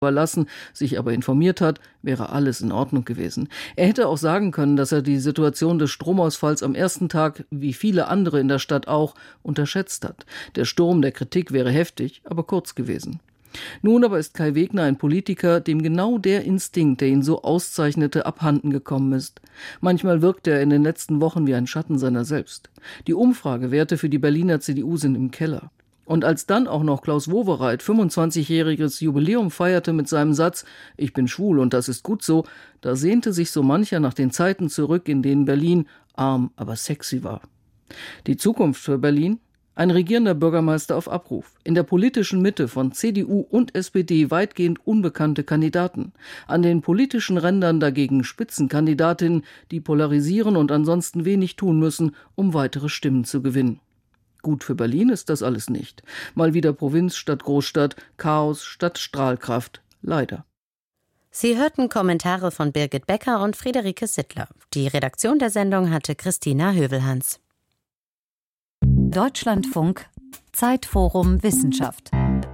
überlassen, sich aber informiert hat, wäre alles in Ordnung gewesen. Er hätte auch sagen können, dass er die Situation des Stromausfalls am ersten Tag, wie viele andere in der Stadt auch, unterschätzt hat. Der Sturm der Kritik wäre heftig, aber kurz gewesen. Nun aber ist Kai Wegner ein Politiker, dem genau der Instinkt, der ihn so auszeichnete, abhanden gekommen ist. Manchmal wirkt er in den letzten Wochen wie ein Schatten seiner selbst. Die Umfragewerte für die Berliner CDU sind im Keller. Und als dann auch noch Klaus Wowereit 25-jähriges Jubiläum feierte mit seinem Satz »Ich bin schwul und das ist gut so«, da sehnte sich so mancher nach den Zeiten zurück, in denen Berlin arm, aber sexy war. Die Zukunft für Berlin? Ein regierender Bürgermeister auf Abruf. In der politischen Mitte von CDU und SPD weitgehend unbekannte Kandidaten. An den politischen Rändern dagegen Spitzenkandidatinnen, die polarisieren und ansonsten wenig tun müssen, um weitere Stimmen zu gewinnen. Gut für Berlin ist das alles nicht. Mal wieder Provinz statt Großstadt, Chaos statt Strahlkraft. Leider. Sie hörten Kommentare von Birgit Becker und Friederike Sittler. Die Redaktion der Sendung hatte Christina Hövelhans. Deutschlandfunk Zeitforum Wissenschaft.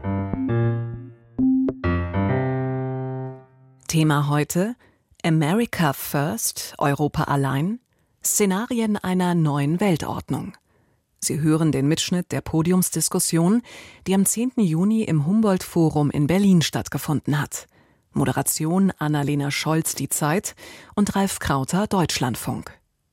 Thema heute: America First, Europa allein? Szenarien einer neuen Weltordnung. Sie hören den Mitschnitt der Podiumsdiskussion, die am 10. Juni im Humboldt-Forum in Berlin stattgefunden hat. Moderation Annalena Scholz, Die Zeit, und Ralf Krauter, Deutschlandfunk.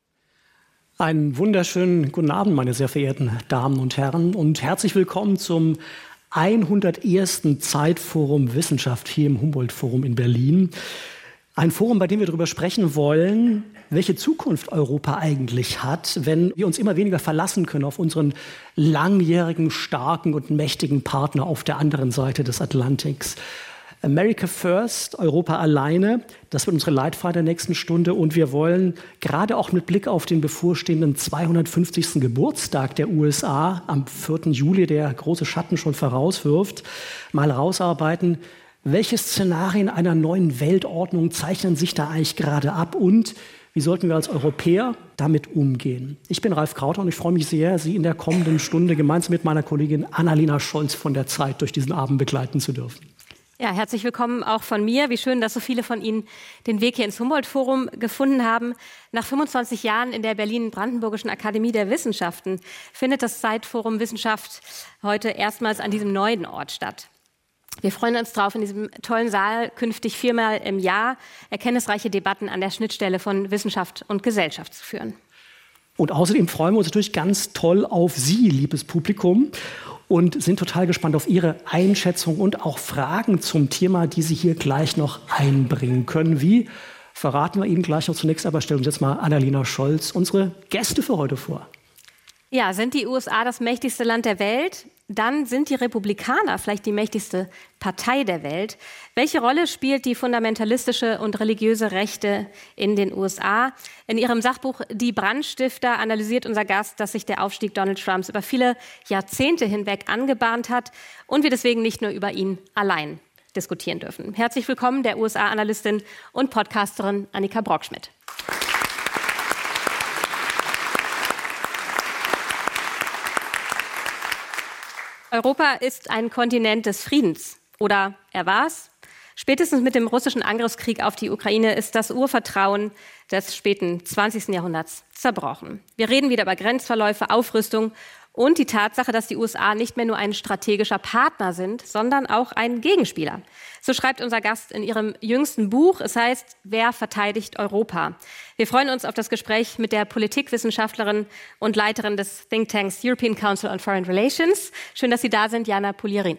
Einen wunderschönen guten Abend, meine sehr verehrten Damen und Herren, und herzlich willkommen zum 101. Zeitforum Wissenschaft hier im Humboldt-Forum in Berlin. Ein Forum, bei dem wir darüber sprechen wollen, welche Zukunft Europa eigentlich hat, wenn wir uns immer weniger verlassen können auf unseren langjährigen, starken und mächtigen Partner auf der anderen Seite des Atlantiks. America First, Europa alleine, das wird unsere Leitfrage der nächsten Stunde. Und wir wollen gerade auch mit Blick auf den bevorstehenden 250. Geburtstag der USA am 4. Juli, der große Schatten schon vorauswirft, mal rausarbeiten, welche Szenarien einer neuen Weltordnung zeichnen sich da eigentlich gerade ab und wie sollten wir als Europäer damit umgehen? Ich bin Ralf Krauter und ich freue mich sehr, Sie in der kommenden Stunde gemeinsam mit meiner Kollegin Annalena Scholz von der Zeit durch diesen Abend begleiten zu dürfen. Ja, herzlich willkommen auch von mir. Wie schön, dass so viele von Ihnen den Weg hier ins Humboldt-Forum gefunden haben. Nach 25 Jahren in der Berlin-Brandenburgischen Akademie der Wissenschaften findet das Zeitforum Wissenschaft heute erstmals an diesem neuen Ort statt. Wir freuen uns drauf, in diesem tollen Saal künftig 4-mal im Jahr erkenntnisreiche Debatten an der Schnittstelle von Wissenschaft und Gesellschaft zu führen. Und außerdem freuen wir uns natürlich ganz toll auf Sie, liebes Publikum, und sind total gespannt auf Ihre Einschätzung und auch Fragen zum Thema, die Sie hier gleich noch einbringen können. Wie verraten wir Ihnen gleich noch zunächst, aber stellen uns jetzt mal Annalena Scholz, unsere Gäste für heute vor. Ja, sind die USA das mächtigste Land der Welt? Dann sind die Republikaner vielleicht die mächtigste Partei der Welt. Welche Rolle spielt die fundamentalistische und religiöse Rechte in den USA? In ihrem Sachbuch Die Brandstifter analysiert unser Gast, dass sich der Aufstieg Donald Trumps über viele Jahrzehnte hinweg angebahnt hat und wir deswegen nicht nur über ihn allein diskutieren dürfen. Herzlich willkommen der USA-Analystin und Podcasterin Annika Brockschmidt. Europa ist ein Kontinent des Friedens. Oder er war's. Spätestens mit dem russischen Angriffskrieg auf die Ukraine ist das Urvertrauen des späten 20. Jahrhunderts zerbrochen. Wir reden wieder über Grenzverläufe, Aufrüstung und die Tatsache, dass die USA nicht mehr nur ein strategischer Partner sind, sondern auch ein Gegenspieler. So schreibt unser Gast in ihrem jüngsten Buch. Es heißt, wer verteidigt Europa? Wir freuen uns auf das Gespräch mit der Politikwissenschaftlerin und Leiterin des Thinktanks European Council on Foreign Relations. Schön, dass Sie da sind, Jana Pulierin.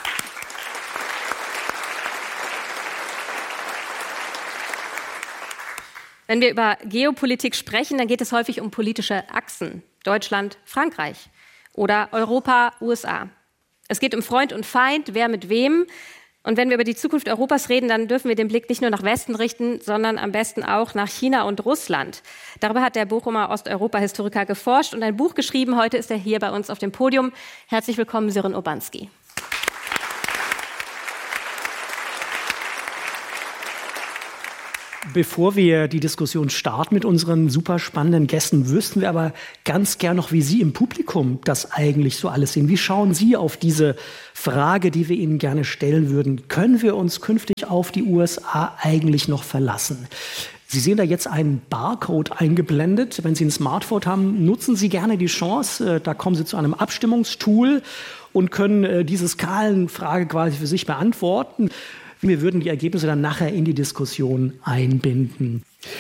Wenn wir über Geopolitik sprechen, dann geht es häufig um politische Achsen. Deutschland, Frankreich oder Europa, USA. Es geht um Freund und Feind, wer mit wem. Und wenn wir über die Zukunft Europas reden, dann dürfen wir den Blick nicht nur nach Westen richten, sondern am besten auch nach China und Russland. Darüber hat der Bochumer Osteuropa-Historiker geforscht und ein Buch geschrieben. Heute ist er hier bei uns auf dem Podium. Herzlich willkommen, Sören Urbanski. Bevor wir die Diskussion starten mit unseren super spannenden Gästen, wüssten wir aber ganz gern noch, wie Sie im Publikum das eigentlich so alles sehen. Wie schauen Sie auf diese Frage, die wir Ihnen gerne stellen würden? Können wir uns künftig auf die USA eigentlich noch verlassen? Sie sehen da jetzt einen Barcode eingeblendet. Wenn Sie ein Smartphone haben, nutzen Sie gerne die Chance. Da kommen Sie zu einem Abstimmungstool und können diese Skalenfrage quasi für sich beantworten. Wir würden die Ergebnisse dann nachher in die Diskussion einbinden.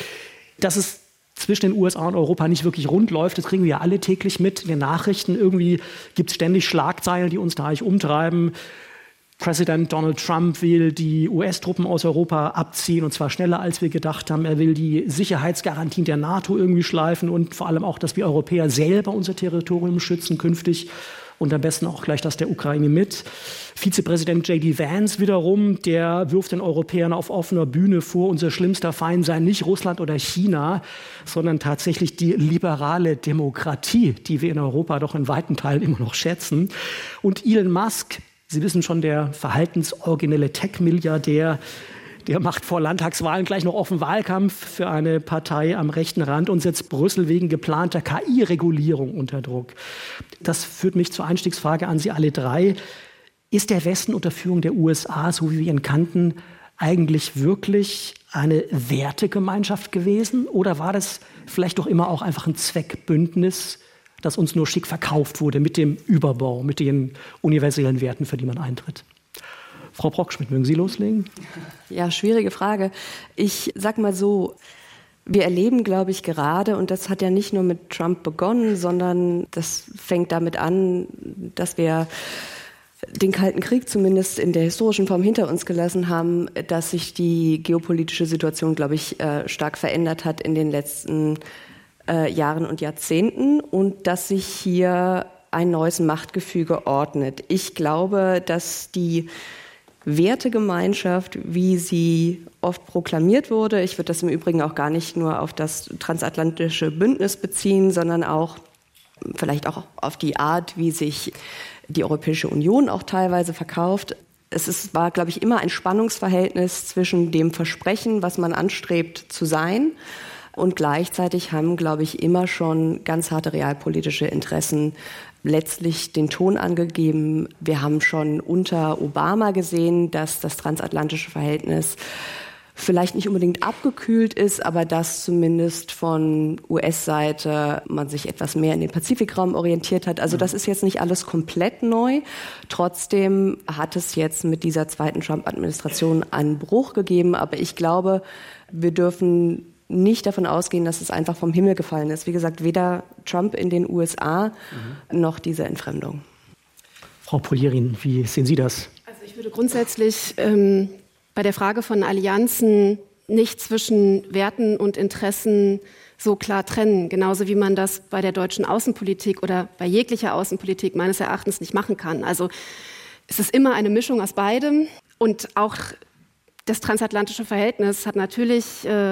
Dass es zwischen den USA und Europa nicht wirklich rund läuft, das kriegen wir ja alle täglich mit in den Nachrichten. Irgendwie gibt es ständig Schlagzeilen, die uns da eigentlich umtreiben. Präsident Donald Trump will die US-Truppen aus Europa abziehen, und zwar schneller, als wir gedacht haben. Er will die Sicherheitsgarantien der NATO irgendwie schleifen und vor allem auch, dass wir Europäer selber unser Territorium schützen künftig. Und am besten auch gleich das der Ukraine mit. Vizepräsident J.D. Vance wiederum, der wirft den Europäern auf offener Bühne vor, unser schlimmster Feind sei nicht Russland oder China, sondern tatsächlich die liberale Demokratie, die wir in Europa doch in weiten Teilen immer noch schätzen. Und Elon Musk, Sie wissen schon, der verhaltensoriginelle Tech-Milliardär, der macht vor Landtagswahlen gleich noch offen Wahlkampf für eine Partei am rechten Rand und setzt Brüssel wegen geplanter KI-Regulierung unter Druck. Das führt mich zur Einstiegsfrage an Sie alle drei. Ist der Westen unter Führung der USA, so wie wir ihn kannten, eigentlich wirklich eine Wertegemeinschaft gewesen? Oder war das vielleicht doch immer auch einfach ein Zweckbündnis, das uns nur schick verkauft wurde mit dem Überbau, mit den universellen Werten, für die man eintritt? Frau Brockschmidt, mögen Sie loslegen? Ja, schwierige Frage. Ich sag mal so, wir erleben, glaube ich, gerade, und das hat ja nicht nur mit Trump begonnen, sondern das fängt damit an, dass wir den Kalten Krieg zumindest in der historischen Form hinter uns gelassen haben, dass sich die geopolitische Situation, glaube ich, stark verändert hat in den letzten Jahren und Jahrzehnten und dass sich hier ein neues Machtgefüge ordnet. Ich glaube, dass die Wertegemeinschaft, wie sie oft proklamiert wurde. Ich würde das im Übrigen auch gar nicht nur auf das transatlantische Bündnis beziehen, sondern auch vielleicht auch auf die Art, wie sich die Europäische Union auch teilweise verkauft. War, glaube ich, immer ein Spannungsverhältnis zwischen dem Versprechen, was man anstrebt zu sein, und gleichzeitig haben, glaube ich, immer schon ganz harte realpolitische Interessen letztlich den Ton angegeben. Wir haben schon unter Obama gesehen, dass das transatlantische Verhältnis vielleicht nicht unbedingt abgekühlt ist, aber dass zumindest von US-Seite man sich etwas mehr in den Pazifikraum orientiert hat. Also das ist jetzt nicht alles komplett neu. Trotzdem hat es jetzt mit dieser zweiten Trump-Administration einen Bruch gegeben. Aber ich glaube, wir dürfen nicht davon ausgehen, dass es einfach vom Himmel gefallen ist. Wie gesagt, weder Trump in den USA noch diese Entfremdung. Frau Polierin, wie sehen Sie das? Also ich würde grundsätzlich bei der Frage von Allianzen nicht zwischen Werten und Interessen so klar trennen. Genauso wie man das bei der deutschen Außenpolitik oder bei jeglicher Außenpolitik meines Erachtens nicht machen kann. Also es ist immer eine Mischung aus beidem. Und auch das transatlantische Verhältnis hat natürlich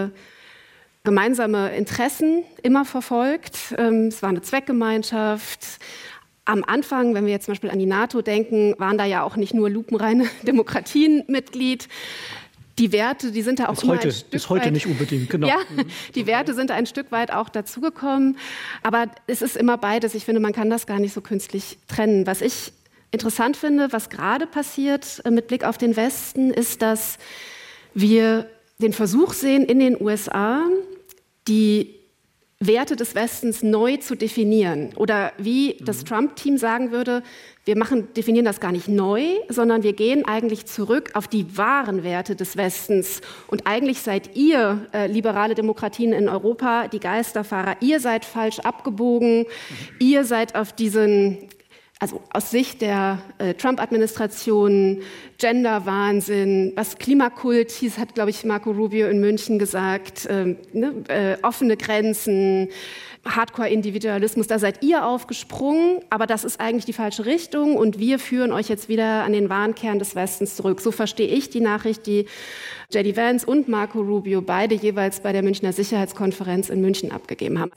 gemeinsame Interessen immer verfolgt. Es war eine Zweckgemeinschaft. Am Anfang, wenn wir jetzt zum Beispiel an die NATO denken, waren da ja auch nicht nur lupenreine Demokratien Mitglied. Die Werte, die sind da auch immer ein Stück weit. Bis heute nicht unbedingt, genau. Ja, die Werte sind ein Stück weit auch dazugekommen. Aber es ist immer beides. Ich finde, man kann das gar nicht so künstlich trennen. Was ich interessant finde, was gerade passiert mit Blick auf den Westen, ist, dass wir den Versuch sehen, in den USA die Werte des Westens neu zu definieren. Oder wie das Trump-Team sagen würde, wir definieren das gar nicht neu, sondern wir gehen eigentlich zurück auf die wahren Werte des Westens. Und eigentlich seid ihr, liberale Demokratien in Europa, die Geisterfahrer. Ihr seid falsch abgebogen. Ihr seid auf diesen, also aus Sicht der Trump-Administration, Gender-Wahnsinn, was Klimakult hieß, hat, glaube ich, Marco Rubio in München gesagt, offene Grenzen, Hardcore-Individualismus, da seid ihr aufgesprungen, aber das ist eigentlich die falsche Richtung und wir führen euch jetzt wieder an den wahren Kern des Westens zurück. So verstehe ich die Nachricht, die J.D. Vance und Marco Rubio beide jeweils bei der Münchner Sicherheitskonferenz in München abgegeben haben.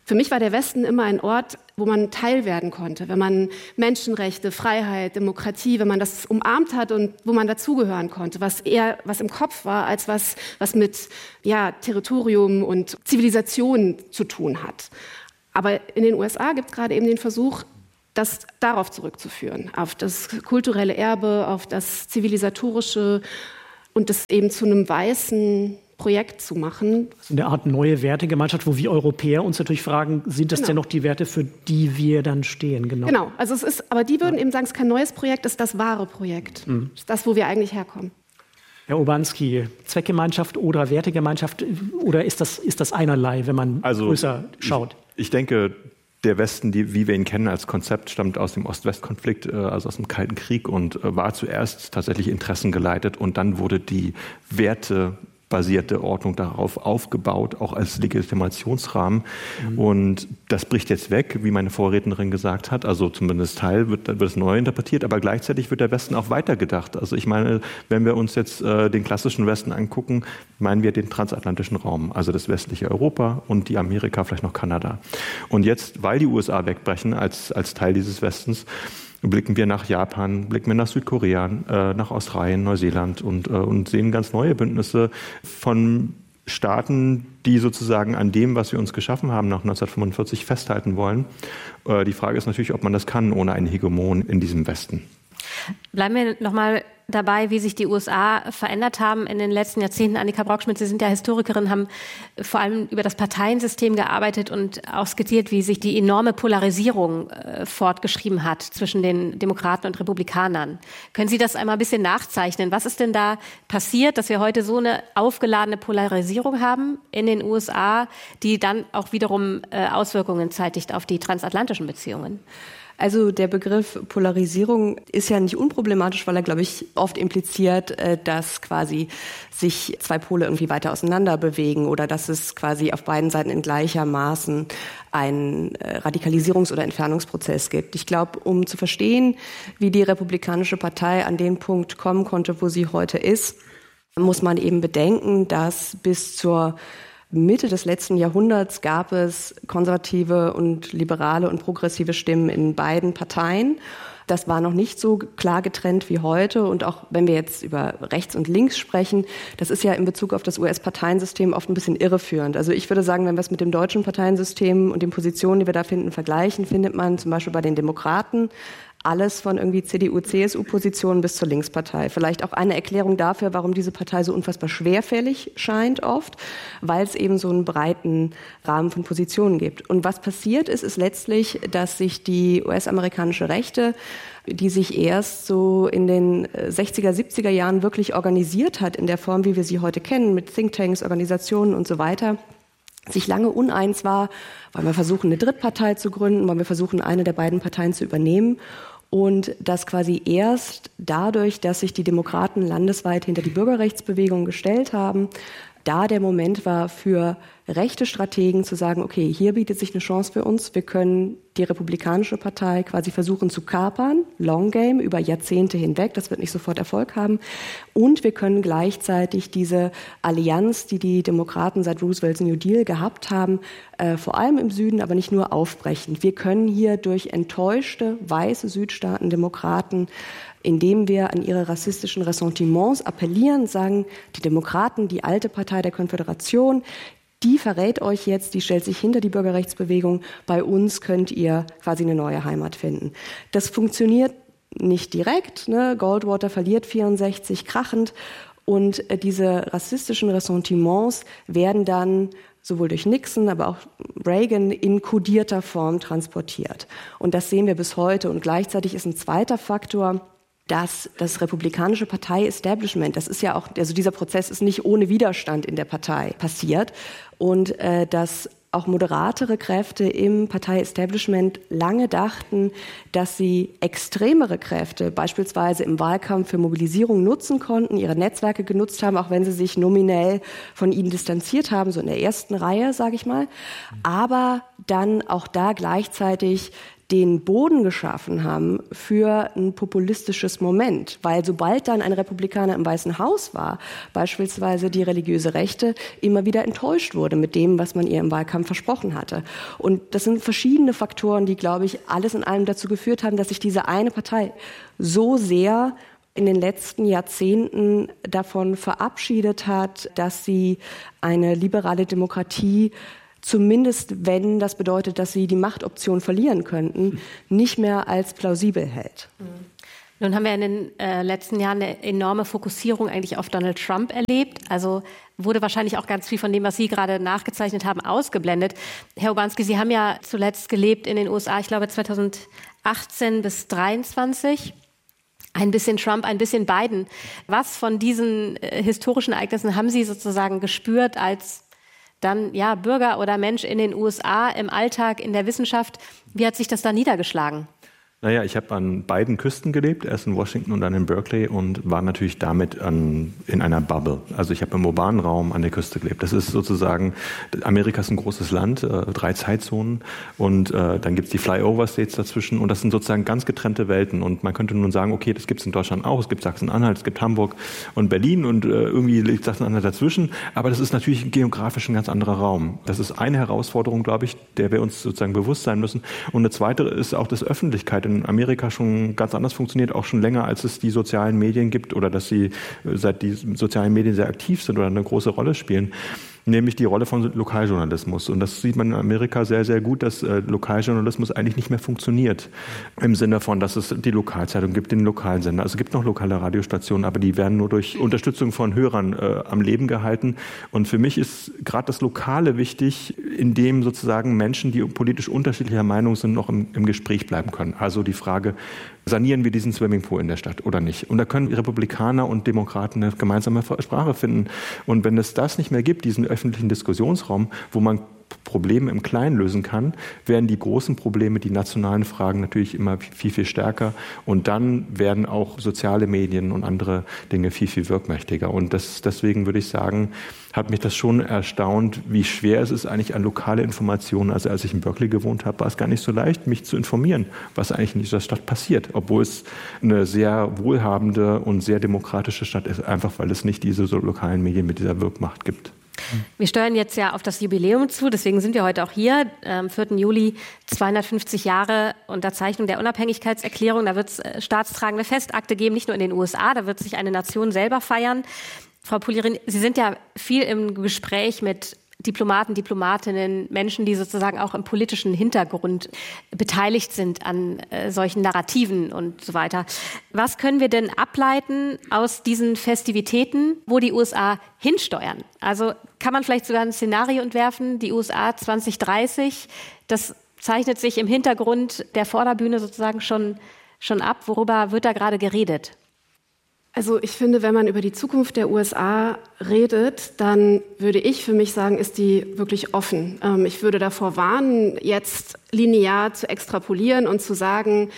Für mich war der Westen immer ein Ort, wo man Teil werden konnte, wenn man Menschenrechte, Freiheit, Demokratie, wenn man das umarmt hat und wo man dazugehören konnte, was eher was im Kopf war, als was mit Territorium und Zivilisation zu tun hat. Aber in den USA gibt es gerade eben den Versuch, das darauf zurückzuführen, auf das kulturelle Erbe, auf das zivilisatorische und das eben zu einem weißen Projekt zu machen. So eine Art neue Wertegemeinschaft, wo wir Europäer uns natürlich fragen, sind das denn noch die Werte, für die wir dann stehen? Genau, also es ist, aber die würden eben sagen, es ist kein neues Projekt, es ist das wahre Projekt. Das ist das, wo wir eigentlich herkommen. Herr Urbanski, Zweckgemeinschaft oder Wertegemeinschaft, oder ist das einerlei, wenn man größer schaut? Ich denke, der Westen, wie wir ihn kennen als Konzept, stammt aus dem Ost-West-Konflikt, also aus dem Kalten Krieg und war zuerst tatsächlich interessengeleitet und dann wurde die wertebasierte Ordnung darauf aufgebaut, auch als Legitimationsrahmen. Und das bricht jetzt weg, wie meine Vorrednerin gesagt hat. Also zumindest Teil wird es neu interpretiert, aber gleichzeitig wird der Westen auch weitergedacht. Also ich meine, wenn wir uns jetzt den klassischen Westen angucken, meinen wir den transatlantischen Raum, also das westliche Europa und die Amerika, vielleicht noch Kanada. Und jetzt, weil die USA wegbrechen als Teil dieses Westens, blicken wir nach Japan, blicken wir nach Südkorea, nach Australien, Neuseeland und sehen ganz neue Bündnisse von Staaten, die sozusagen an dem, was wir uns geschaffen haben nach 1945, festhalten wollen. Die Frage ist natürlich, ob man das kann ohne einen Hegemon in diesem Westen. Bleiben wir nochmal dabei, wie sich die USA verändert haben in den letzten Jahrzehnten. Annika Brockschmidt, Sie sind ja Historikerin, haben vor allem über das Parteiensystem gearbeitet und auch skizziert, wie sich die enorme Polarisierung fortgeschrieben hat zwischen den Demokraten und Republikanern. Können Sie das einmal ein bisschen nachzeichnen? Was ist denn da passiert, dass wir heute so eine aufgeladene Polarisierung haben in den USA, die dann auch wiederum Auswirkungen zeitigt auf die transatlantischen Beziehungen? Also der Begriff Polarisierung ist ja nicht unproblematisch, weil er, glaube ich, oft impliziert, dass quasi sich zwei Pole irgendwie weiter auseinander bewegen oder dass es quasi auf beiden Seiten in gleichermaßen einen Radikalisierungs- oder Entfernungsprozess gibt. Ich glaube, um zu verstehen, wie die Republikanische Partei an den Punkt kommen konnte, wo sie heute ist, muss man eben bedenken, dass bis zur Mitte des letzten Jahrhunderts gab es konservative und liberale und progressive Stimmen in beiden Parteien. Das war noch nicht so klar getrennt wie heute. Und auch wenn wir jetzt über rechts und links sprechen, das ist ja in Bezug auf das US-Parteiensystem oft ein bisschen irreführend. Also ich würde sagen, wenn wir es mit dem deutschen Parteiensystem und den Positionen, die wir da finden, vergleichen, findet man zum Beispiel bei den Demokraten alles von irgendwie CDU-CSU-Positionen bis zur Linkspartei. Vielleicht auch eine Erklärung dafür, warum diese Partei so unfassbar schwerfällig scheint oft, weil es eben so einen breiten Rahmen von Positionen gibt. Und was passiert ist letztlich, dass sich die US-amerikanische Rechte, die sich erst so in den 60er, 70er Jahren wirklich organisiert hat, in der Form, wie wir sie heute kennen, mit Thinktanks, Organisationen und so weiter, sich lange uneins war, wollen wir versuchen, eine Drittpartei zu gründen, wollen wir versuchen, eine der beiden Parteien zu übernehmen. Und das quasi erst dadurch, dass sich die Demokraten landesweit hinter die Bürgerrechtsbewegung gestellt haben, da der Moment war für rechte Strategen zu sagen, okay, hier bietet sich eine Chance für uns, wir können die Republikanische Partei quasi versuchen zu kapern, Long Game, über Jahrzehnte hinweg, das wird nicht sofort Erfolg haben, und wir können gleichzeitig diese Allianz, die die Demokraten seit Roosevelts New Deal gehabt haben, vor allem im Süden, aber nicht nur aufbrechen. Wir können hier durch enttäuschte, weiße Südstaaten, Demokraten, indem wir an ihre rassistischen Ressentiments appellieren, sagen, die Demokraten, die alte Partei der Konföderation, die verrät euch jetzt, die stellt sich hinter die Bürgerrechtsbewegung. Bei uns könnt ihr quasi eine neue Heimat finden. Das funktioniert nicht direkt. Ne? Goldwater verliert 64 krachend. Und diese rassistischen Ressentiments werden dann sowohl durch Nixon, aber auch Reagan in kodierter Form transportiert. Und das sehen wir bis heute. Und gleichzeitig ist ein zweiter Faktor, dass das republikanische Partei-Establishment, das ist ja auch, also dieser Prozess ist nicht ohne Widerstand in der Partei passiert und dass auch moderatere Kräfte im Partei-Establishment lange dachten, dass sie extremere Kräfte beispielsweise im Wahlkampf für Mobilisierung nutzen konnten, ihre Netzwerke genutzt haben, auch wenn sie sich nominell von ihnen distanziert haben, so in der ersten Reihe, sage ich mal, aber dann auch da gleichzeitig den Boden geschaffen haben für ein populistisches Moment. Weil sobald dann ein Republikaner im Weißen Haus war, beispielsweise die religiöse Rechte immer wieder enttäuscht wurde mit dem, was man ihr im Wahlkampf versprochen hatte. Und das sind verschiedene Faktoren, die, glaube ich, alles in allem dazu geführt haben, dass sich diese eine Partei so sehr in den letzten Jahrzehnten davon verabschiedet hat, dass sie eine liberale Demokratie, zumindest wenn das bedeutet, dass sie die Machtoption verlieren könnten, nicht mehr als plausibel hält. Nun haben wir in den letzten Jahren eine enorme Fokussierung eigentlich auf Donald Trump erlebt. Also wurde wahrscheinlich auch ganz viel von dem, was Sie gerade nachgezeichnet haben, ausgeblendet. Herr Urbanski, Sie haben ja zuletzt gelebt in den USA, ich glaube 2018 bis 2023. Ein bisschen Trump, ein bisschen Biden. Was von diesen historischen Ereignissen haben Sie sozusagen gespürt als dann Bürger oder Mensch in den USA, im Alltag, in der Wissenschaft? Wie hat sich das da niedergeschlagen? Naja, ich habe an beiden Küsten gelebt, erst in Washington und dann in Berkeley und war natürlich damit in einer Bubble. Also ich habe im urbanen Raum an der Küste gelebt. Das ist sozusagen, Amerika ist ein großes Land, 3 Zeitzonen und dann gibt es die Flyover-States dazwischen und das sind sozusagen ganz getrennte Welten. Und man könnte nun sagen, okay, das gibt es in Deutschland auch, es gibt Sachsen-Anhalt, es gibt Hamburg und Berlin und irgendwie liegt Sachsen-Anhalt dazwischen. Aber das ist natürlich geografisch ein ganz anderer Raum. Das ist eine Herausforderung, glaube ich, der wir uns sozusagen bewusst sein müssen. Und eine zweite ist auch das Öffentlichkeit in Amerika schon ganz anders funktioniert, auch schon länger, als es die sozialen Medien gibt oder dass sie seit die sozialen Medien sehr aktiv sind oder eine große Rolle spielen. Nämlich die Rolle von Lokaljournalismus. Und das sieht man in Amerika sehr, sehr gut, dass Lokaljournalismus eigentlich nicht mehr funktioniert. Im Sinne von, dass es die Lokalzeitung gibt, den Lokalsender. Also es gibt noch lokale Radiostationen, aber die werden nur durch Unterstützung von Hörern am Leben gehalten. Und für mich ist gerade das Lokale wichtig, in dem sozusagen Menschen, die politisch unterschiedlicher Meinung sind, noch im Gespräch bleiben können. Also die Frage, sanieren wir diesen Swimmingpool in der Stadt oder nicht? Und da können Republikaner und Demokraten eine gemeinsame Sprache finden. Und wenn es das nicht mehr gibt, diesen öffentlichen Diskussionsraum, wo man Probleme im Kleinen lösen kann, werden die großen Probleme, die nationalen Fragen natürlich immer viel, viel stärker. Und dann werden auch soziale Medien und andere Dinge viel, viel wirkmächtiger. Und deswegen würde ich sagen, hat mich das schon erstaunt, wie schwer es ist eigentlich an lokale Informationen. Also als ich in Berkeley gewohnt habe, war es gar nicht so leicht, mich zu informieren, was eigentlich in dieser Stadt passiert. Obwohl es eine sehr wohlhabende und sehr demokratische Stadt ist, einfach weil es nicht diese so lokalen Medien mit dieser Wirkmacht gibt. Wir steuern jetzt ja auf das Jubiläum zu, deswegen sind wir heute auch hier. Am 4. Juli 250 Jahre Unterzeichnung der Unabhängigkeitserklärung. Da wird es staatstragende Festakte geben, nicht nur in den USA, da wird sich eine Nation selber feiern. Frau Poulierin, Sie sind ja viel im Gespräch mit Diplomaten, Diplomatinnen, Menschen, die sozusagen auch im politischen Hintergrund beteiligt sind an solchen Narrativen und so weiter. Was können wir denn ableiten aus diesen Festivitäten, wo die USA hinsteuern? Also kann man vielleicht sogar ein Szenario entwerfen, die USA 2030, das zeichnet sich im Hintergrund der Vorderbühne sozusagen schon ab. Worüber wird da gerade geredet? Also ich finde, wenn man über die Zukunft der USA redet, dann würde ich für mich sagen, ist die wirklich offen. Ich würde davor warnen, jetzt linear zu extrapolieren und zu sagen,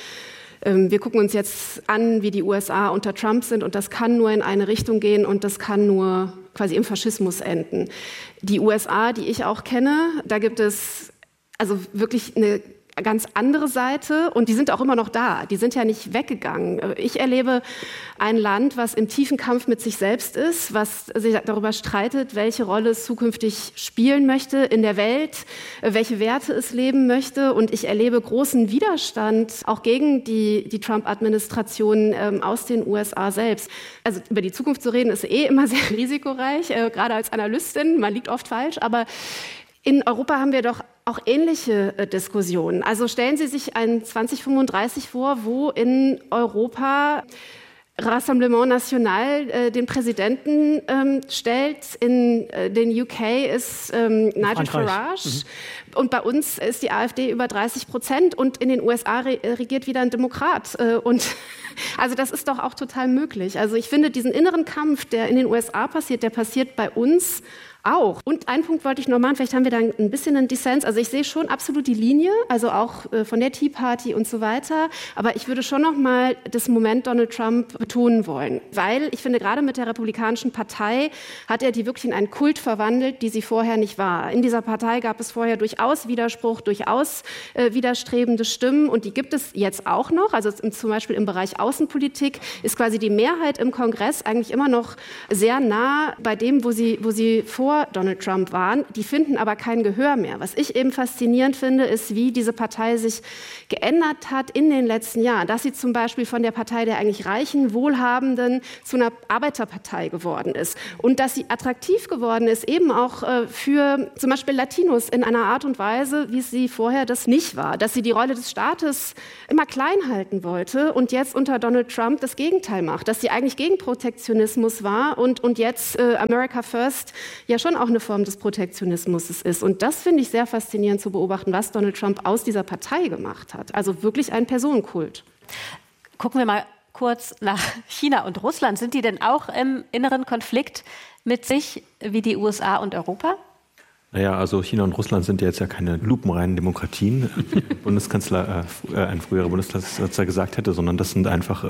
wir gucken uns jetzt an, wie die USA unter Trump sind und das kann nur in eine Richtung gehen und das kann nur quasi im Faschismus enden. Die USA, die ich auch kenne, da gibt es also wirklich eine ganz andere Seite und die sind auch immer noch da. Die sind ja nicht weggegangen. Ich erlebe ein Land, was im tiefen Kampf mit sich selbst ist, was sich darüber streitet, welche Rolle es zukünftig spielen möchte in der Welt, welche Werte es leben möchte. Und ich erlebe großen Widerstand auch gegen die Trump-Administration aus den USA selbst. Also über die Zukunft zu reden, ist immer sehr risikoreich, gerade als Analystin. Man liegt oft falsch, aber in Europa haben wir doch auch ähnliche Diskussionen. Also stellen Sie sich ein 2035 vor, wo in Europa Rassemblement National den Präsidenten stellt. In den UK ist Nigel Farage. Und bei uns ist die AfD über 30% und in den USA regiert wieder ein Demokrat. Und also das ist doch auch total möglich. Also ich finde, diesen inneren Kampf, der in den USA passiert, der passiert bei uns Auch. Und einen Punkt wollte ich noch machen, vielleicht haben wir da ein bisschen einen Dissens. Also ich sehe schon absolut die Linie, also auch von der Tea Party und so weiter. Aber ich würde schon noch mal das Moment Donald Trump betonen wollen. Weil ich finde, gerade mit der Republikanischen Partei hat er die wirklich in einen Kult verwandelt, die sie vorher nicht war. In dieser Partei gab es vorher durchaus Widerspruch, durchaus widerstrebende Stimmen. Und die gibt es jetzt auch noch. Also zum Beispiel im Bereich Außenpolitik ist quasi die Mehrheit im Kongress eigentlich immer noch sehr nah bei dem, wo sie vor Donald Trump waren. Die finden aber kein Gehör mehr. Was ich eben faszinierend finde, ist, wie diese Partei sich geändert hat in den letzten Jahren. Dass sie zum Beispiel von der Partei der eigentlich reichen, wohlhabenden zu einer Arbeiterpartei geworden ist. Und dass sie attraktiv geworden ist, eben auch für zum Beispiel Latinos in einer Art und Weise, wie sie vorher das nicht war. Dass sie die Rolle des Staates immer klein halten wollte und jetzt unter Donald Trump das Gegenteil macht. Dass sie eigentlich gegen Protektionismus war und jetzt America First ja schon auch eine Form des Protektionismus ist. Und das finde ich sehr faszinierend zu beobachten, was Donald Trump aus dieser Partei gemacht hat. Also wirklich ein Personenkult. Gucken wir mal kurz nach China und Russland. Sind die denn auch im inneren Konflikt mit sich wie die USA und Europa? Naja, also China und Russland sind ja jetzt ja keine lupenreinen Demokratien, wie ein früherer Bundeskanzler gesagt hätte, sondern das sind einfach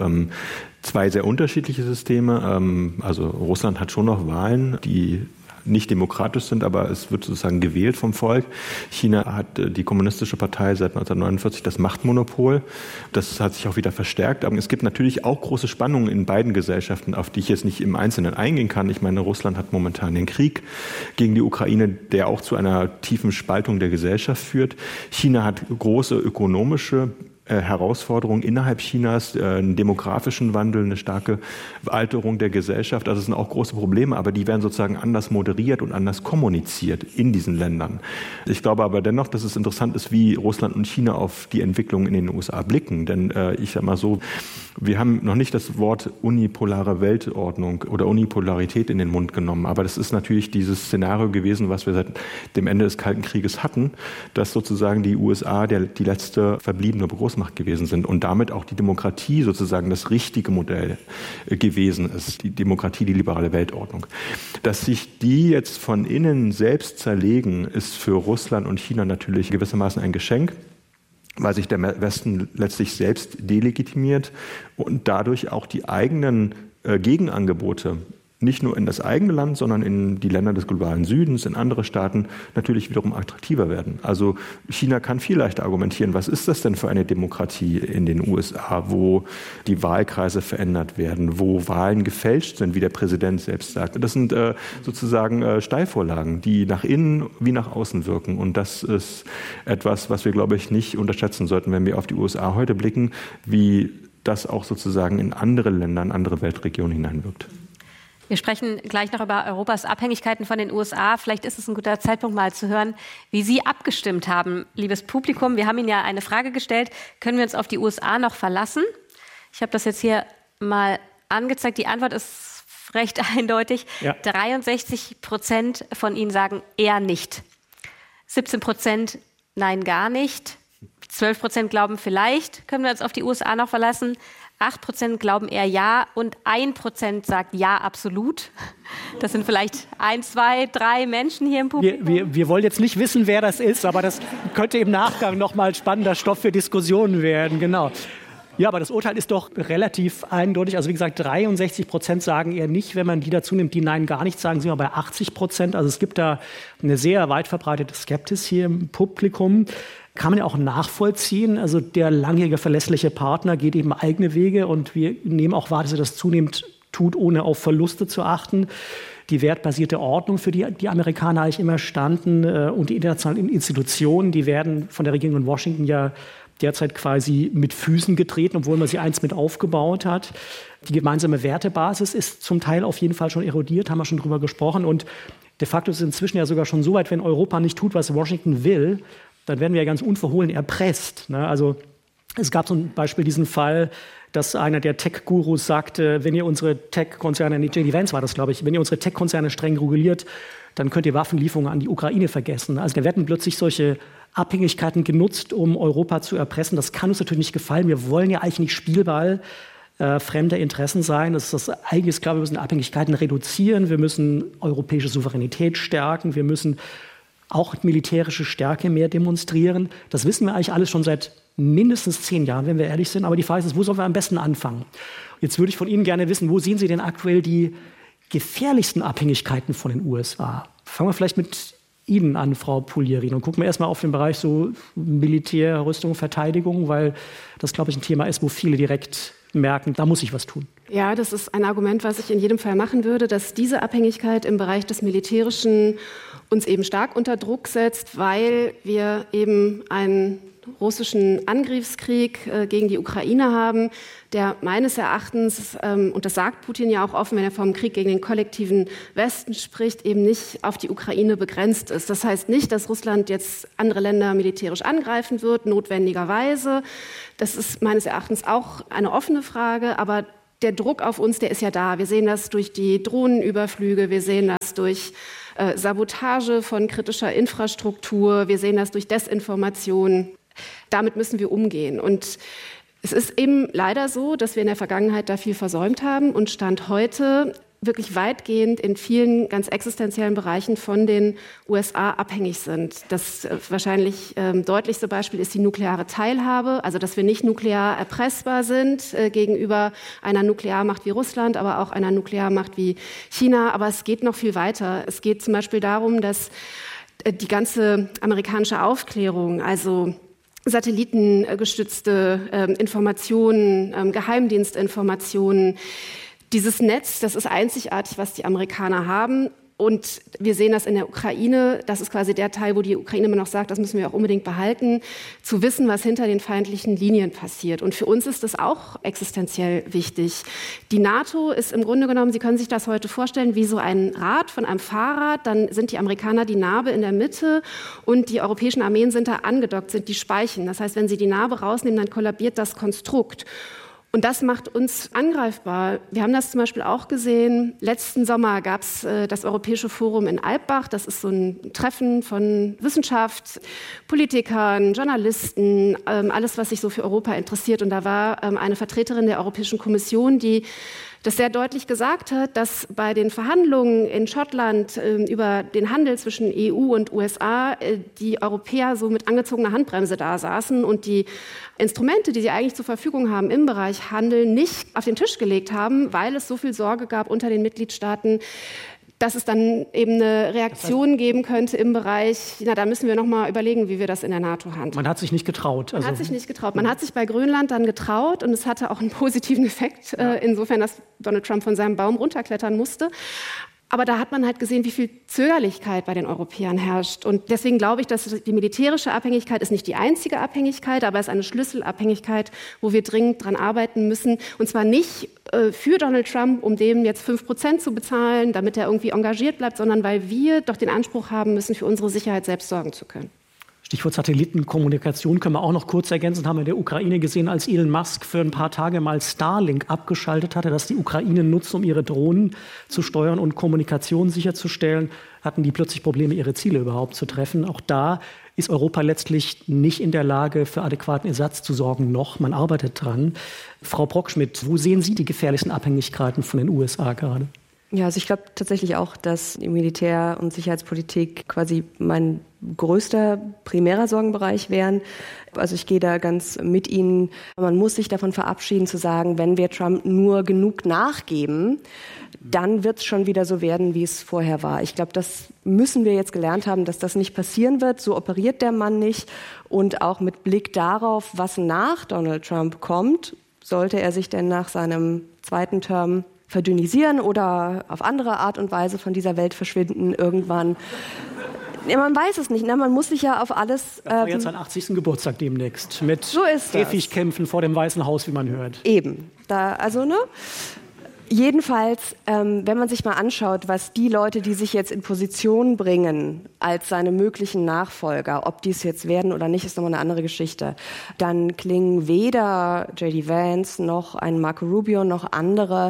zwei sehr unterschiedliche Systeme. Also Russland hat schon noch Wahlen, die nicht demokratisch sind, aber es wird sozusagen gewählt vom Volk. China hat die Kommunistische Partei seit 1949 das Machtmonopol. Das hat sich auch wieder verstärkt. Aber es gibt natürlich auch große Spannungen in beiden Gesellschaften, auf die ich jetzt nicht im Einzelnen eingehen kann. Ich meine, Russland hat momentan den Krieg gegen die Ukraine, der auch zu einer tiefen Spaltung der Gesellschaft führt. China hat große ökonomische Herausforderungen innerhalb Chinas, einen demografischen Wandel, eine starke Alterung der Gesellschaft. Also es sind auch große Probleme, aber die werden sozusagen anders moderiert und anders kommuniziert in diesen Ländern. Ich glaube aber dennoch, dass es interessant ist, wie Russland und China auf die Entwicklung in den USA blicken. Denn ich sage mal so, wir haben noch nicht das Wort unipolare Weltordnung oder Unipolarität in den Mund genommen, aber das ist natürlich dieses Szenario gewesen, was wir seit dem Ende des Kalten Krieges hatten, dass sozusagen die USA die letzte verbliebene Großmacht gewesen sind und damit auch die Demokratie sozusagen das richtige Modell gewesen ist, die Demokratie, die liberale Weltordnung. Dass sich die jetzt von innen selbst zerlegen, ist für Russland und China natürlich gewissermaßen ein Geschenk, weil sich der Westen letztlich selbst delegitimiert und dadurch auch die eigenen Gegenangebote nicht nur in das eigene Land, sondern in die Länder des globalen Südens, in andere Staaten natürlich wiederum attraktiver werden. Also China kann viel leichter argumentieren, was ist das denn für eine Demokratie in den USA, wo die Wahlkreise verändert werden, wo Wahlen gefälscht sind, wie der Präsident selbst sagt. Das sind sozusagen Steilvorlagen, die nach innen wie nach außen wirken. Und das ist etwas, was wir, glaube ich, nicht unterschätzen sollten, wenn wir auf die USA heute blicken, wie das auch sozusagen in andere Länder, in andere Weltregionen hineinwirkt. Wir sprechen gleich noch über Europas Abhängigkeiten von den USA. Vielleicht ist es ein guter Zeitpunkt, mal zu hören, wie Sie abgestimmt haben, liebes Publikum. Wir haben Ihnen ja eine Frage gestellt. Können wir uns auf die USA noch verlassen? Ich habe das jetzt hier mal angezeigt. Die Antwort ist recht eindeutig. Ja. 63% von Ihnen sagen eher nicht. 17% nein, gar nicht. 12% glauben vielleicht, können wir uns auf die USA noch verlassen. 8% glauben eher ja und 1% sagt ja absolut. Das sind vielleicht 1, 2, 3 Menschen hier im Publikum. Wir wollen jetzt nicht wissen, wer das ist, aber das könnte im Nachgang nochmal spannender Stoff für Diskussionen werden. Genau. Ja, aber das Urteil ist doch relativ eindeutig. Also wie gesagt, 63% sagen eher nicht. Wenn man die dazu nimmt, die Nein gar nicht sagen, sind wir bei 80%. Also es gibt da eine sehr weit verbreitete Skepsis hier im Publikum. Kann man ja auch nachvollziehen. Also der langjährige verlässliche Partner geht eben eigene Wege und wir nehmen auch wahr, dass er das zunehmend tut, ohne auf Verluste zu achten. Die wertbasierte Ordnung, für die Amerikaner eigentlich immer standen, und die internationalen Institutionen, die werden von der Regierung in Washington ja derzeit quasi mit Füßen getreten, obwohl man sie einst mit aufgebaut hat. Die gemeinsame Wertebasis ist zum Teil auf jeden Fall schon erodiert, haben wir schon drüber gesprochen. Und de facto ist es inzwischen ja sogar schon so weit, wenn Europa nicht tut, was Washington will, dann werden wir ja ganz unverhohlen erpresst. Also es gab zum Beispiel diesen Fall, dass einer der Tech-Gurus sagte, wenn ihr unsere Tech-Konzerne, J.D. Vance war das, glaube ich, wenn ihr unsere Tech-Konzerne streng reguliert, dann könnt ihr Waffenlieferungen an die Ukraine vergessen. Also da werden plötzlich solche Abhängigkeiten genutzt, um Europa zu erpressen. Das kann uns natürlich nicht gefallen. Wir wollen ja eigentlich nicht Spielball fremder Interessen sein. Das ist das eigentlich klar, wir müssen Abhängigkeiten reduzieren, wir müssen europäische Souveränität stärken, wir müssen auch militärische Stärke mehr demonstrieren. Das wissen wir eigentlich alles schon seit mindestens 10 Jahren, wenn wir ehrlich sind. Aber die Frage ist, wo sollen wir am besten anfangen? Jetzt würde ich von Ihnen gerne wissen, wo sehen Sie denn aktuell die gefährlichsten Abhängigkeiten von den USA? Fangen wir vielleicht mit Ihnen an, Frau Puglierin, und gucken wir erstmal auf den Bereich so Militär, Rüstung, Verteidigung, weil das, glaube ich, ein Thema ist, wo viele direkt merken, da muss ich was tun. Ja, das ist ein Argument, was ich in jedem Fall machen würde, dass diese Abhängigkeit im Bereich des Militärischen uns eben stark unter Druck setzt, weil wir eben einen russischen Angriffskrieg gegen die Ukraine haben, der meines Erachtens, und das sagt Putin ja auch offen, wenn er vom Krieg gegen den kollektiven Westen spricht, eben nicht auf die Ukraine begrenzt ist. Das heißt nicht, dass Russland jetzt andere Länder militärisch angreifen wird, notwendigerweise. Das ist meines Erachtens auch eine offene Frage, aber der Druck auf uns, der ist ja da. Wir sehen das durch die Drohnenüberflüge, wir sehen das durch Sabotage von kritischer Infrastruktur, wir sehen das durch Desinformation. Damit müssen wir umgehen. Und es ist eben leider so, dass wir in der Vergangenheit da viel versäumt haben und Stand heute wirklich weitgehend in vielen ganz existenziellen Bereichen von den USA abhängig sind. Das wahrscheinlich deutlichste Beispiel ist die nukleare Teilhabe, also dass wir nicht nuklear erpressbar sind gegenüber einer Nuklearmacht wie Russland, aber auch einer Nuklearmacht wie China. Aber es geht noch viel weiter. Es geht zum Beispiel darum, dass die ganze amerikanische Aufklärung, also satellitengestützte Informationen, Geheimdienstinformationen. Dieses Netz, das ist einzigartig, was die Amerikaner haben. Und wir sehen das in der Ukraine. Das ist quasi der Teil, wo die Ukraine immer noch sagt, das müssen wir auch unbedingt behalten, zu wissen, was hinter den feindlichen Linien passiert. Und für uns ist das auch existenziell wichtig. Die NATO ist im Grunde genommen, Sie können sich das heute vorstellen, wie so ein Rad von einem Fahrrad. Dann sind die Amerikaner die Narbe in der Mitte und die europäischen Armeen sind da angedockt, sind die Speichen. Das heißt, wenn Sie die Narbe rausnehmen, dann kollabiert das Konstrukt. Und das macht uns angreifbar. Wir haben das zum Beispiel auch gesehen. Letzten Sommer gab es das Europäische Forum in Alpbach. Das ist so ein Treffen von Wissenschaft, Politikern, Journalisten, alles, was sich so für Europa interessiert. Und da war eine Vertreterin der Europäischen Kommission, die das sehr deutlich gesagt hat, dass bei den Verhandlungen in Schottland über den Handel zwischen EU und USA die Europäer so mit angezogener Handbremse da saßen und die Instrumente, die sie eigentlich zur Verfügung haben im Bereich Handel, nicht auf den Tisch gelegt haben, weil es so viel Sorge gab unter den Mitgliedstaaten, dass es dann eben eine Reaktion geben könnte im Bereich, na, da müssen wir noch mal überlegen, wie wir das in der NATO handhaben. Man hat sich nicht getraut. Man hat sich nicht getraut. Man hat sich bei Grönland dann getraut und es hatte auch einen positiven Effekt, insofern, dass Donald Trump von seinem Baum runterklettern musste. Aber da hat man halt gesehen, wie viel Zögerlichkeit bei den Europäern herrscht. Und deswegen glaube ich, dass die militärische Abhängigkeit ist nicht die einzige Abhängigkeit, aber es ist eine Schlüsselabhängigkeit, wo wir dringend dran arbeiten müssen. Und zwar nicht für Donald Trump, um dem jetzt 5% zu bezahlen, damit er irgendwie engagiert bleibt, sondern weil wir doch den Anspruch haben müssen, für unsere Sicherheit selbst sorgen zu können. Stichwort Satellitenkommunikation können wir auch noch kurz ergänzen. Haben wir in der Ukraine gesehen, als Elon Musk für ein paar Tage mal Starlink abgeschaltet hatte, dass die Ukraine nutzt, um ihre Drohnen zu steuern und Kommunikation sicherzustellen, hatten die plötzlich Probleme, ihre Ziele überhaupt zu treffen. Auch da ist Europa letztlich nicht in der Lage, für adäquaten Ersatz zu sorgen. Noch, man arbeitet dran. Frau Brockschmidt, wo sehen Sie die gefährlichsten Abhängigkeiten von den USA gerade? Ja, also ich glaube tatsächlich auch, dass die Militär- und Sicherheitspolitik quasi mein größter primärer Sorgenbereich wären. Also ich gehe da ganz mit Ihnen. Man muss sich davon verabschieden zu sagen, wenn wir Trump nur genug nachgeben, dann wird es schon wieder so werden, wie es vorher war. Ich glaube, das müssen wir jetzt gelernt haben, dass das nicht passieren wird. So operiert der Mann nicht. Und auch mit Blick darauf, was nach Donald Trump kommt, sollte er sich denn nach seinem zweiten Term verdünnisieren oder auf andere Art und Weise von dieser Welt verschwinden irgendwann. Ja, man weiß es nicht. Ne? Man muss sich ja auf alles... Er feiert seinen 80. Geburtstag demnächst mit Käfigkämpfen vor dem Weißen Haus, wie man hört. Eben. Jedenfalls, wenn man sich mal anschaut, was die Leute, die sich jetzt in Position bringen als seine möglichen Nachfolger, ob die es jetzt werden oder nicht, ist nochmal eine andere Geschichte, dann klingen weder J.D. Vance noch ein Marco Rubio noch andere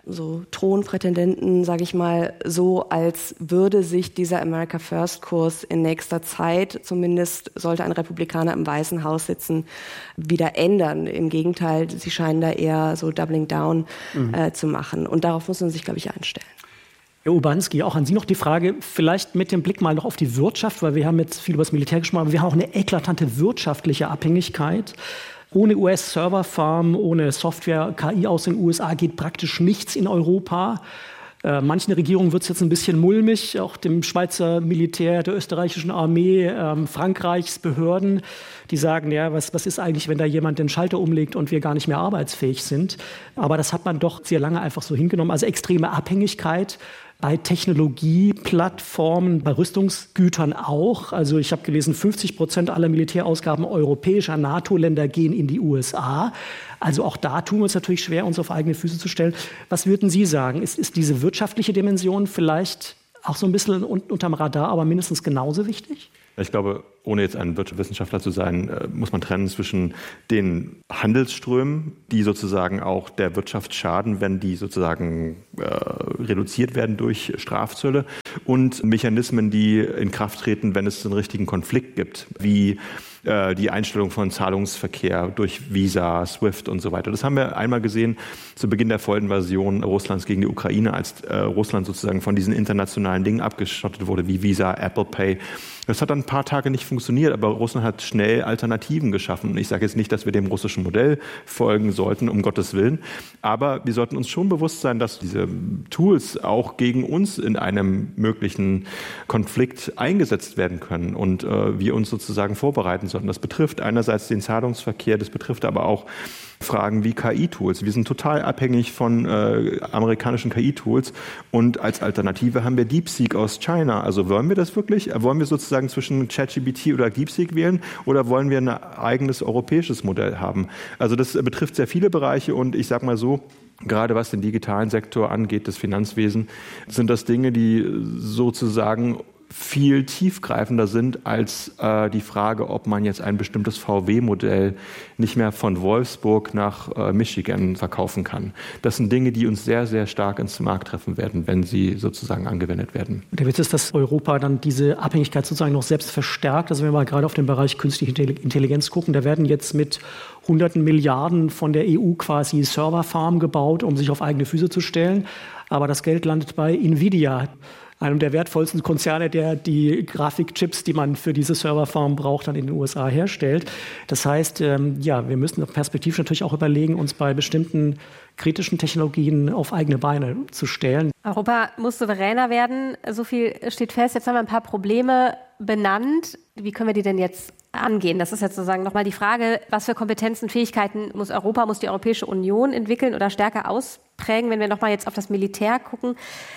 so Thronprätendenten, sage ich mal, so, als würde sich dieser America First Kurs in nächster Zeit, zumindest sollte ein Republikaner im Weißen Haus sitzen, wieder ändern. Im Gegenteil, sie scheinen da eher so Doubling Down zu machen. Und darauf muss man sich, glaube ich, einstellen. Herr Urbanski, auch an Sie noch die Frage, vielleicht mit dem Blick mal noch auf die Wirtschaft, weil wir haben jetzt viel über das Militär gesprochen, aber wir haben auch eine eklatante wirtschaftliche Abhängigkeit. Ohne US-Serverfarmen, ohne Software, KI aus den USA geht praktisch nichts in Europa. Manchen Regierungen wird es jetzt ein bisschen mulmig, auch dem Schweizer Militär, der österreichischen Armee, Frankreichs Behörden, die sagen, ja, was ist eigentlich, wenn da jemand den Schalter umlegt und wir gar nicht mehr arbeitsfähig sind. Aber das hat man doch sehr lange einfach so hingenommen. Also extreme Abhängigkeit bei Technologieplattformen, bei Rüstungsgütern auch. Also ich habe gelesen, 50% aller Militärausgaben europäischer NATO-Länder gehen in die USA. Also auch da tun wir uns natürlich schwer, uns auf eigene Füße zu stellen. Was würden Sie sagen? Ist diese wirtschaftliche Dimension vielleicht auch so ein bisschen unterm Radar, aber mindestens genauso wichtig? Ich glaube, ohne jetzt ein Wirtschaftswissenschaftler zu sein, muss man trennen zwischen den Handelsströmen, die sozusagen auch der Wirtschaft schaden, wenn die sozusagen reduziert werden durch Strafzölle, und Mechanismen, die in Kraft treten, wenn es einen richtigen Konflikt gibt, wie die Einstellung von Zahlungsverkehr durch Visa, SWIFT und so weiter. Das haben wir einmal gesehen zu Beginn der Vollinvasion Russlands gegen die Ukraine, als Russland sozusagen von diesen internationalen Dingen abgeschottet wurde, wie Visa, Apple Pay. Das hat dann ein paar Tage nicht funktioniert, aber Russland hat schnell Alternativen geschaffen. Und ich sage jetzt nicht, dass wir dem russischen Modell folgen sollten, um Gottes Willen. Aber wir sollten uns schon bewusst sein, dass diese Tools auch gegen uns in einem möglichen Konflikt eingesetzt werden können und wir uns sozusagen vorbereiten sollten. Das betrifft einerseits den Zahlungsverkehr, das betrifft aber auch Fragen wie KI-Tools. Wir sind total abhängig von amerikanischen KI-Tools und als Alternative haben wir DeepSeek aus China. Also wollen wir das wirklich? Wollen wir sozusagen zwischen ChatGPT oder DeepSeek wählen oder wollen wir ein eigenes europäisches Modell haben? Also das betrifft sehr viele Bereiche und ich sage mal so, gerade was den digitalen Sektor angeht, das Finanzwesen, sind das Dinge, die sozusagen viel tiefgreifender sind als die Frage, ob man jetzt ein bestimmtes VW-Modell nicht mehr von Wolfsburg nach Michigan verkaufen kann. Das sind Dinge, die uns sehr, sehr stark ins Markt treffen werden, wenn sie sozusagen angewendet werden. Der Witz ist, dass Europa dann diese Abhängigkeit sozusagen noch selbst verstärkt. Also wenn wir mal gerade auf den Bereich künstliche Intelligenz gucken, da werden jetzt mit hunderten Milliarden von der EU quasi Serverfarmen gebaut, um sich auf eigene Füße zu stellen. Aber das Geld landet bei Nvidia, einem der wertvollsten Konzerne, der die Grafikchips, die man für diese Serverfarm braucht, dann in den USA herstellt. Das heißt, ja, wir müssen perspektivisch natürlich auch überlegen, uns bei bestimmten kritischen Technologien auf eigene Beine zu stellen. Europa muss souveräner werden, so viel steht fest. Jetzt haben wir ein paar Probleme benannt. Wie können wir die denn jetzt angehen? Das ist jetzt sozusagen nochmal die Frage, was für Kompetenzen, Fähigkeiten muss die Europäische Union entwickeln oder stärker ausprägen? Wenn wir nochmal jetzt auf das Militär gucken,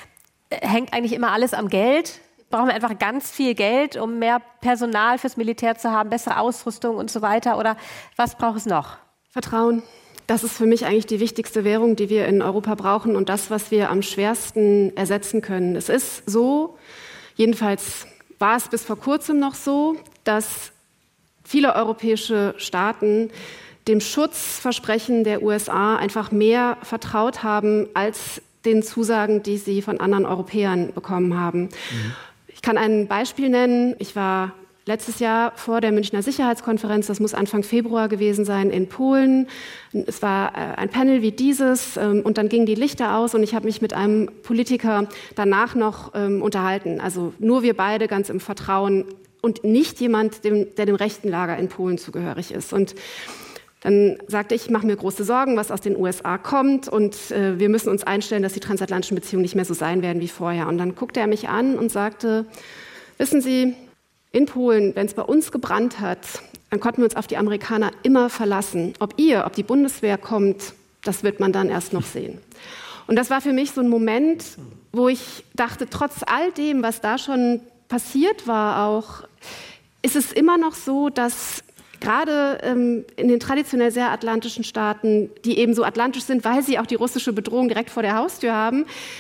hängt eigentlich immer alles am Geld. Brauchen wir einfach ganz viel Geld, um mehr Personal fürs Militär zu haben, bessere Ausrüstung und so weiter? Oder was braucht es noch? Vertrauen. Das ist für mich eigentlich die wichtigste Währung, die wir in Europa brauchen und das, was wir am schwersten ersetzen können. Es ist so, jedenfalls war es bis vor kurzem noch so, dass viele europäische Staaten dem Schutzversprechen der USA einfach mehr vertraut haben als den Zusagen, die sie von anderen Europäern bekommen haben. Ich kann ein Beispiel nennen. Ich war letztes Jahr vor der Münchner Sicherheitskonferenz, das muss Anfang Februar gewesen sein, in Polen. Es war ein Panel wie dieses und dann gingen die Lichter aus und ich habe mich mit einem Politiker danach noch unterhalten. Also nur wir beide ganz im Vertrauen und nicht jemand, der dem rechten Lager in Polen zugehörig ist. Und dann sagte ich mache mir große Sorgen, was aus den USA kommt und wir müssen uns einstellen, dass die transatlantischen Beziehungen nicht mehr so sein werden wie vorher. Und dann guckte er mich an und sagte, wissen Sie, in Polen, wenn es bei uns gebrannt hat, dann konnten wir uns auf die Amerikaner immer verlassen. Ob die Bundeswehr kommt, das wird man dann erst noch sehen. Und das war für mich so ein Moment, wo ich dachte, trotz all dem, was da schon passiert war auch, ist es immer noch so, dass gerade in den traditionell sehr atlantischen Staaten, die eben so atlantisch sind, weil sie auch die russische Bedrohung direkt vor der Haustür haben,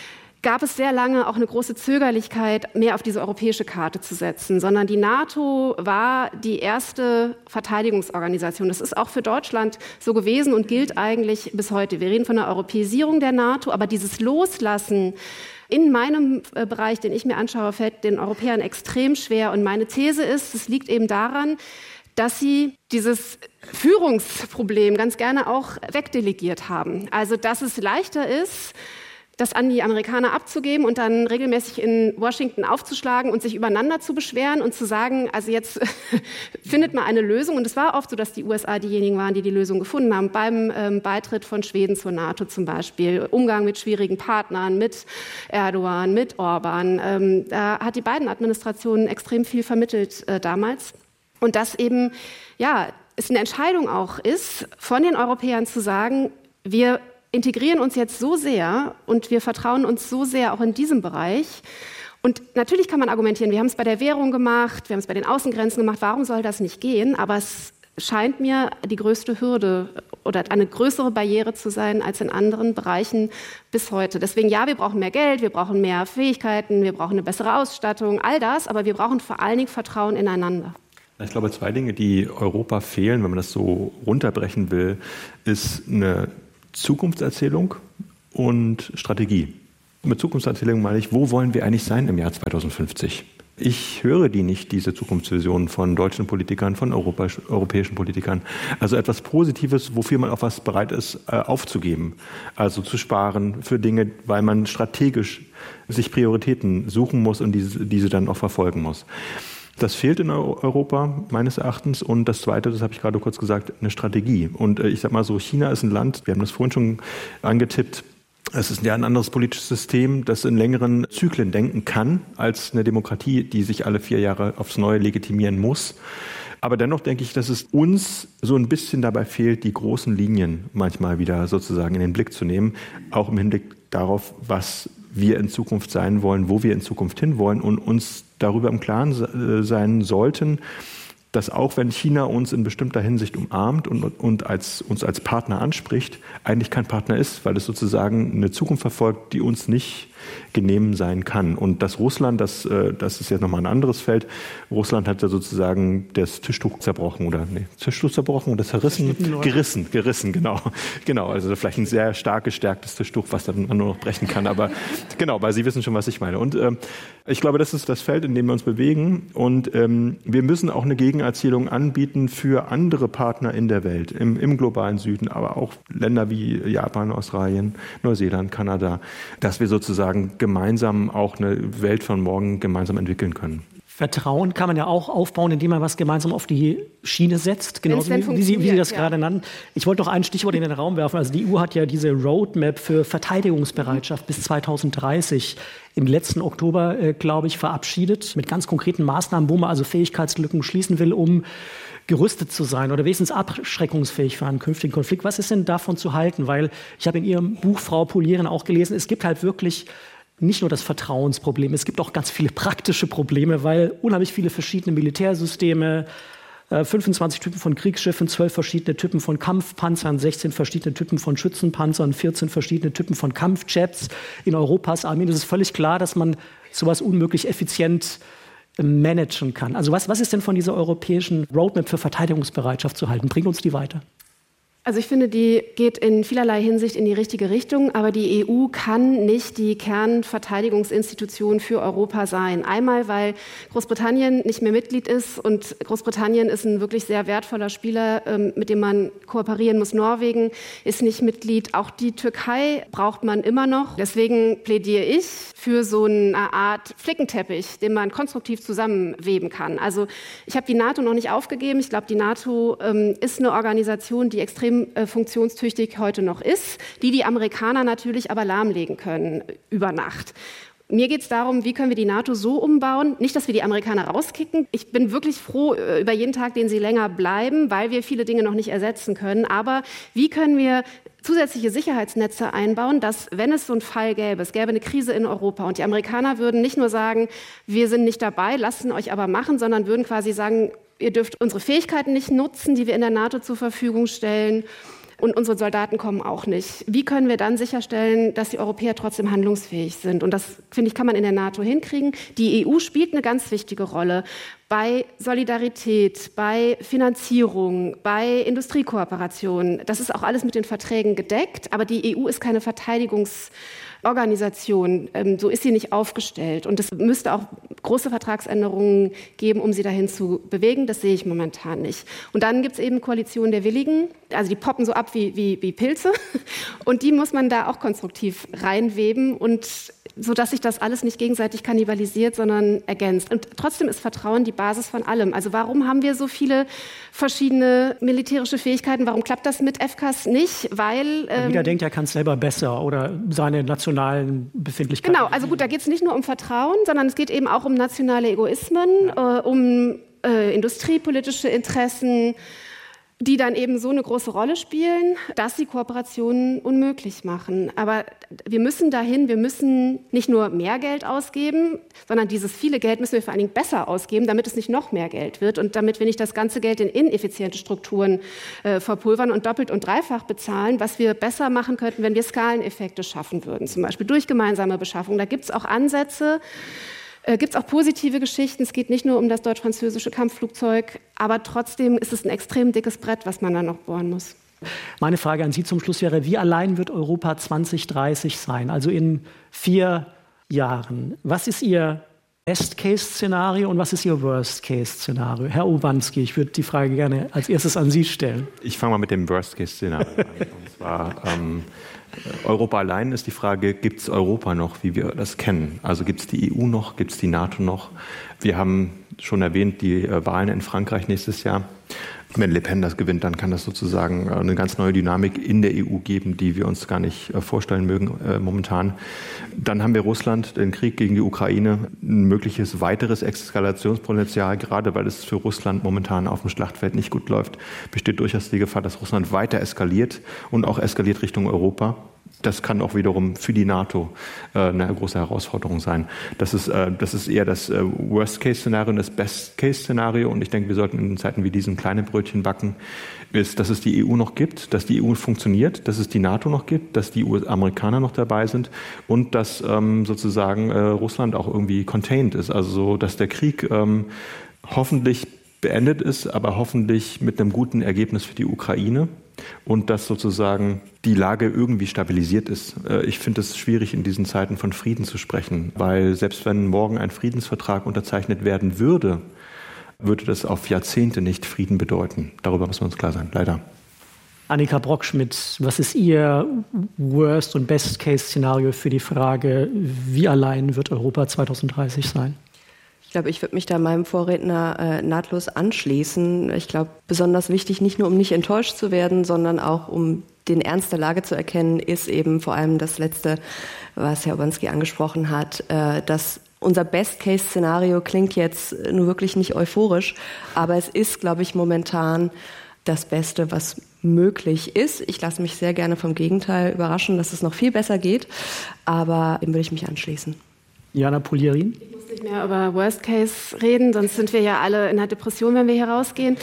gab es sehr lange auch eine große Zögerlichkeit, mehr auf diese europäische Karte zu setzen, sondern die NATO war die erste Verteidigungsorganisation. Das ist auch für Deutschland so gewesen und gilt eigentlich bis heute. Wir reden von der Europäisierung der NATO, aber dieses Loslassen in meinem Bereich, den ich mir anschaue, fällt den Europäern extrem schwer. Und meine These ist, es liegt eben daran, dass sie dieses Führungsproblem ganz gerne auch wegdelegiert haben. Also, dass es leichter ist, das an die Amerikaner abzugeben und dann regelmäßig in Washington aufzuschlagen und sich übereinander zu beschweren und zu sagen, also jetzt findet mal eine Lösung. Und es war oft so, dass die USA diejenigen waren, die die Lösung gefunden haben. Beim Beitritt von Schweden zur NATO zum Beispiel, Umgang mit schwierigen Partnern, mit Erdogan, mit Orban. Da hat die Biden-Administration extrem viel vermittelt damals. Und dass eben, ja, es eine Entscheidung auch ist, von den Europäern zu sagen, wir integrieren uns jetzt so sehr und wir vertrauen uns so sehr auch in diesem Bereich. Und natürlich kann man argumentieren, wir haben es bei der Währung gemacht, wir haben es bei den Außengrenzen gemacht, warum soll das nicht gehen? Aber es scheint mir die größte Hürde oder eine größere Barriere zu sein als in anderen Bereichen bis heute. Deswegen, ja, wir brauchen mehr Geld, wir brauchen mehr Fähigkeiten, wir brauchen eine bessere Ausstattung, all das, aber wir brauchen vor allen Dingen Vertrauen ineinander. Ich glaube, 2 Dinge, die Europa fehlen, wenn man das so runterbrechen will, ist eine Zukunftserzählung und Strategie. Mit Zukunftserzählung meine ich, wo wollen wir eigentlich sein im Jahr 2050? Ich höre diese Zukunftsvisionen von deutschen Politikern, von europäischen Politikern. Also etwas Positives, wofür man auch was bereit ist, aufzugeben. Also zu sparen für Dinge, weil man strategisch sich Prioritäten suchen muss und diese dann auch verfolgen muss. Das fehlt in Europa meines Erachtens. Und das Zweite, das habe ich gerade kurz gesagt, eine Strategie. Und ich sage mal so, China ist ein Land, wir haben das vorhin schon angetippt, es ist ja ein anderes politisches System, das in längeren Zyklen denken kann, als eine Demokratie, die sich alle 4 Jahre aufs Neue legitimieren muss. Aber dennoch denke ich, dass es uns so ein bisschen dabei fehlt, die großen Linien manchmal wieder sozusagen in den Blick zu nehmen, auch im Hinblick darauf, was wir in Zukunft sein wollen, wo wir in Zukunft hinwollen und uns darüber im Klaren sein sollten, dass auch wenn China uns in bestimmter Hinsicht umarmt und uns als Partner anspricht, eigentlich kein Partner ist, weil es sozusagen eine Zukunft verfolgt, die uns nicht genehm sein kann. Und dass Russland, das ist jetzt nochmal ein anderes Feld, Russland hat ja sozusagen das Tischtuch zerbrochen oder gerissen, genau. Also vielleicht ein sehr stark gestärktes Tischtuch, was dann nur noch brechen kann. Aber genau, weil Sie wissen schon, was ich meine. Und ich glaube, das ist das Feld, in dem wir uns bewegen. Und wir müssen auch eine Gegenerzählung anbieten für andere Partner in der Welt, im globalen Süden, aber auch Länder wie Japan, Australien, Neuseeland, Kanada, dass wir sozusagen gemeinsam auch eine Welt von morgen gemeinsam entwickeln können. Vertrauen kann man ja auch aufbauen, indem man was gemeinsam auf die Schiene setzt, genauso wie Sie das gerade nannten. Ich wollte noch ein Stichwort in den Raum werfen. Also die EU hat ja diese Roadmap für Verteidigungsbereitschaft bis 2030 im letzten Oktober, glaube ich, verabschiedet, mit ganz konkreten Maßnahmen, wo man also Fähigkeitslücken schließen will, um gerüstet zu sein oder wenigstens abschreckungsfähig für einen künftigen Konflikt. Was ist denn davon zu halten? Weil ich habe in Ihrem Buch, Frau Polieren, auch gelesen, es gibt halt wirklich nicht nur das Vertrauensproblem, es gibt auch ganz viele praktische Probleme, weil unheimlich viele verschiedene Militärsysteme, 25 Typen von Kriegsschiffen, 12 verschiedene Typen von Kampfpanzern, 16 verschiedene Typen von Schützenpanzern, 14 verschiedene Typen von Kampfjets in Europas Armeen. Es ist völlig klar, dass man sowas unmöglich effizient managen kann. Also was ist denn von dieser europäischen Roadmap für Verteidigungsbereitschaft zu halten? Bringt uns die weiter? Also ich finde, die geht in vielerlei Hinsicht in die richtige Richtung, aber die EU kann nicht die Kernverteidigungsinstitution für Europa sein. Einmal, weil Großbritannien nicht mehr Mitglied ist und Großbritannien ist ein wirklich sehr wertvoller Spieler, mit dem man kooperieren muss. Norwegen ist nicht Mitglied, auch die Türkei braucht man immer noch. Deswegen plädiere ich für so eine Art Flickenteppich, den man konstruktiv zusammenweben kann. Also ich habe die NATO noch nicht aufgegeben. Ich glaube, die NATO ist eine Organisation, die extrem funktionstüchtig heute noch ist, die Amerikaner natürlich aber lahmlegen können über Nacht. Mir geht es darum, wie können wir die NATO so umbauen, nicht, dass wir die Amerikaner rauskicken. Ich bin wirklich froh über jeden Tag, den sie länger bleiben, weil wir viele Dinge noch nicht ersetzen können. Aber wie können wir zusätzliche Sicherheitsnetze einbauen, dass, wenn es so einen Fall gäbe, es gäbe eine Krise in Europa und die Amerikaner würden nicht nur sagen, wir sind nicht dabei, lassen euch aber machen, sondern würden quasi sagen, ihr dürft unsere Fähigkeiten nicht nutzen, die wir in der NATO zur Verfügung stellen. und unsere Soldaten kommen auch nicht. Wie können wir dann sicherstellen, dass die Europäer trotzdem handlungsfähig sind? Und das, finde ich, kann man in der NATO hinkriegen. Die EU spielt eine ganz wichtige Rolle bei Solidarität, bei Finanzierung, bei Industriekooperation. Das ist auch alles mit den Verträgen gedeckt, aber die EU ist keine Verteidigungsorganisation. So ist sie nicht aufgestellt. Und es müsste auch große Vertragsänderungen geben, um sie dahin zu bewegen. Das sehe ich momentan nicht. Und dann gibt es eben Koalitionen der Willigen. Also die poppen so ab wie Pilze. Und die muss man da auch konstruktiv reinweben, und sodass sich das alles nicht gegenseitig kannibalisiert, sondern ergänzt. Und trotzdem ist Vertrauen die Basis von allem. Also warum haben wir so viele verschiedene militärische Fähigkeiten? Warum klappt das mit FCAS nicht? Weil jeder denkt, er kann es selber besser oder seine nationalen Befindlichkeiten. Genau, also gut, da geht es nicht nur um Vertrauen, sondern es geht eben auch um nationale Egoismen, um industriepolitische Interessen, die dann eben so eine große Rolle spielen, dass sie Kooperationen unmöglich machen. Aber wir müssen dahin, wir müssen nicht nur mehr Geld ausgeben, sondern dieses viele Geld müssen wir vor allen Dingen besser ausgeben, damit es nicht noch mehr Geld wird und damit wir nicht das ganze Geld in ineffiziente Strukturen verpulvern und doppelt und dreifach bezahlen, was wir besser machen könnten, wenn wir Skaleneffekte schaffen würden, zum Beispiel durch gemeinsame Beschaffung. Da gibt es auch Ansätze. Gibt es auch positive Geschichten. Es geht nicht nur um das deutsch-französische Kampfflugzeug, aber trotzdem ist es ein extrem dickes Brett, was man da noch bohren muss. Meine Frage an Sie zum Schluss wäre, wie allein wird Europa 2030 sein, also in 4 Jahren? Was ist Ihr Best-Case-Szenario und was ist Ihr Worst-Case-Szenario? Herr Urbanski, ich würde die Frage gerne als erstes an Sie stellen. Ich fange mal mit dem Worst-Case-Szenario an. Und zwar Europa allein ist die Frage, gibt es Europa noch, wie wir das kennen? Also gibt es die EU noch, gibt es die NATO noch? Wir haben schon erwähnt, die Wahlen in Frankreich nächstes Jahr. Wenn Le Pen das gewinnt, dann kann das sozusagen eine ganz neue Dynamik in der EU geben, die wir uns gar nicht vorstellen mögen momentan. Dann haben wir Russland, den Krieg gegen die Ukraine, ein mögliches weiteres Eskalationspotenzial, gerade weil es für Russland momentan auf dem Schlachtfeld nicht gut läuft, besteht durchaus die Gefahr, dass Russland weiter eskaliert und auch eskaliert Richtung Europa. Das kann auch wiederum für die NATO eine große Herausforderung sein. Das ist eher das Worst-Case-Szenario und das Best-Case-Szenario. Und ich denke, wir sollten in Zeiten wie diesen kleine Brötchen backen, ist, dass es die EU noch gibt, dass die EU funktioniert, dass es die NATO noch gibt, dass die US-Amerikaner noch dabei sind und dass sozusagen Russland auch irgendwie contained ist. Also so, dass der Krieg hoffentlich beendet ist, aber hoffentlich mit einem guten Ergebnis für die Ukraine. Und dass sozusagen die Lage irgendwie stabilisiert ist. Ich finde es schwierig, in diesen Zeiten von Frieden zu sprechen, weil selbst wenn morgen ein Friedensvertrag unterzeichnet werden würde, würde das auf Jahrzehnte nicht Frieden bedeuten. Darüber muss man uns klar sein, leider. Annika Brockschmidt, was ist Ihr Worst- und Best-Case-Szenario für die Frage, wie allein wird Europa 2030 sein? Ich glaube, ich würde mich da meinem Vorredner nahtlos anschließen. Ich glaube, besonders wichtig, nicht nur um nicht enttäuscht zu werden, sondern auch um den Ernst der Lage zu erkennen, ist eben vor allem das Letzte, was Herr Urbanski angesprochen hat, dass unser Best-Case-Szenario klingt jetzt nur wirklich nicht euphorisch, aber es ist, glaube ich, momentan das Beste, was möglich ist. Ich lasse mich sehr gerne vom Gegenteil überraschen, dass es noch viel besser geht, aber dem würde ich mich anschließen. Jana Pulierin? Ich muss nicht mehr über Worst Case reden, sonst sind wir ja alle in einer Depression, wenn wir hier rausgehen.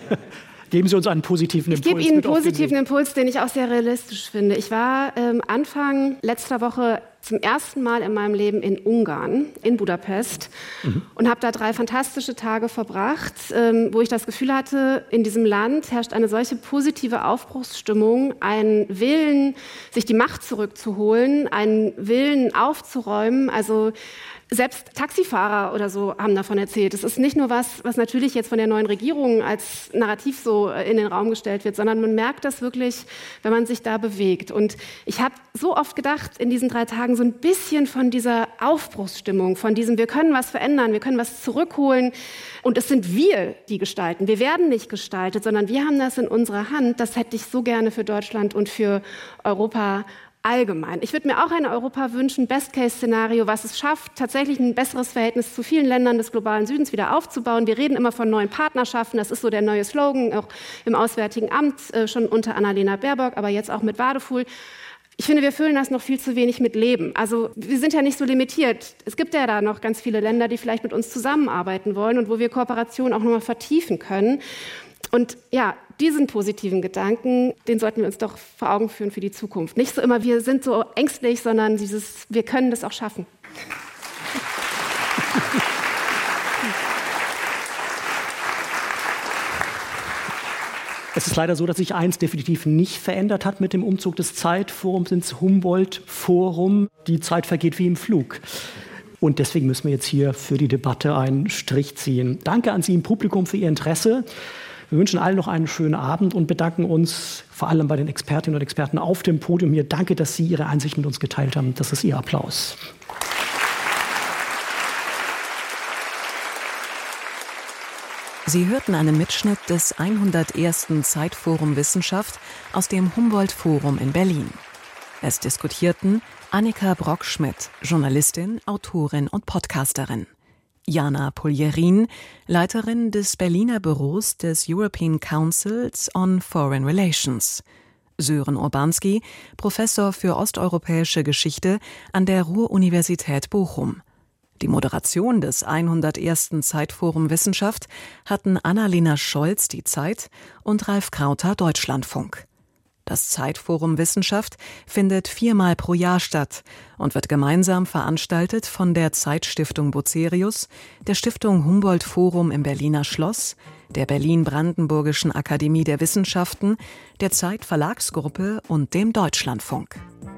Geben Sie uns einen positiven Impuls. Ich gebe Ihnen einen positiven Impuls, den ich auch sehr realistisch finde. Ich war Anfang letzter Woche zum ersten Mal in meinem Leben in Ungarn, in Budapest, und habe da 3 fantastische Tage verbracht, wo ich das Gefühl hatte, in diesem Land herrscht eine solche positive Aufbruchsstimmung, ein Willen, sich die Macht zurückzuholen, ein Willen aufzuräumen. Also selbst Taxifahrer oder so haben davon erzählt. Es ist nicht nur was natürlich jetzt von der neuen Regierung als Narrativ so in den Raum gestellt wird, sondern man merkt das wirklich, wenn man sich da bewegt. Und ich habe so oft gedacht in diesen 3 Tagen so ein bisschen von dieser Aufbruchsstimmung, von diesem, wir können was verändern, wir können was zurückholen. Und es sind wir, die gestalten. Wir werden nicht gestaltet, sondern wir haben das in unserer Hand. Das hätte ich so gerne für Deutschland und für Europa allgemein. Ich würde mir auch ein Europa wünschen, Best-Case-Szenario, was es schafft, tatsächlich ein besseres Verhältnis zu vielen Ländern des globalen Südens wieder aufzubauen. Wir reden immer von neuen Partnerschaften, das ist so der neue Slogan, auch im Auswärtigen Amt, schon unter Annalena Baerbock, aber jetzt auch mit Wadefuhl. Ich finde, wir füllen das noch viel zu wenig mit Leben. Also wir sind ja nicht so limitiert. Es gibt ja da noch ganz viele Länder, die vielleicht mit uns zusammenarbeiten wollen und wo wir Kooperation auch nochmal vertiefen können. Und ja, diesen positiven Gedanken, den sollten wir uns doch vor Augen führen für die Zukunft. Nicht so immer, wir sind so ängstlich, sondern wir können das auch schaffen. Es ist leider so, dass sich eins definitiv nicht verändert hat mit dem Umzug des Zeitforums ins Humboldt-Forum. Die Zeit vergeht wie im Flug. Und deswegen müssen wir jetzt hier für die Debatte einen Strich ziehen. Danke an Sie im Publikum für Ihr Interesse. Wir wünschen allen noch einen schönen Abend und bedanken uns vor allem bei den Expertinnen und Experten auf dem Podium hier. Danke, dass Sie Ihre Einsicht mit uns geteilt haben. Das ist Ihr Applaus. Sie hörten einen Mitschnitt des 101. Zeitforum Wissenschaft aus dem Humboldt-Forum in Berlin. Es diskutierten Annika Brockschmidt, Journalistin, Autorin und Podcasterin, Jana Puljerin, Leiterin des Berliner Büros des European Councils on Foreign Relations, Sören Urbanski, Professor für osteuropäische Geschichte an der Ruhr-Universität Bochum. Die Moderation des 101. Zeitforum Wissenschaft hatten Annalena Scholz, die Zeit, und Ralf Krauter, Deutschlandfunk. Das Zeitforum Wissenschaft findet 4-mal pro Jahr statt und wird gemeinsam veranstaltet von der Zeitstiftung Bucerius, der Stiftung Humboldt Forum im Berliner Schloss, der Berlin-Brandenburgischen Akademie der Wissenschaften, der Zeit Verlagsgruppe und dem Deutschlandfunk.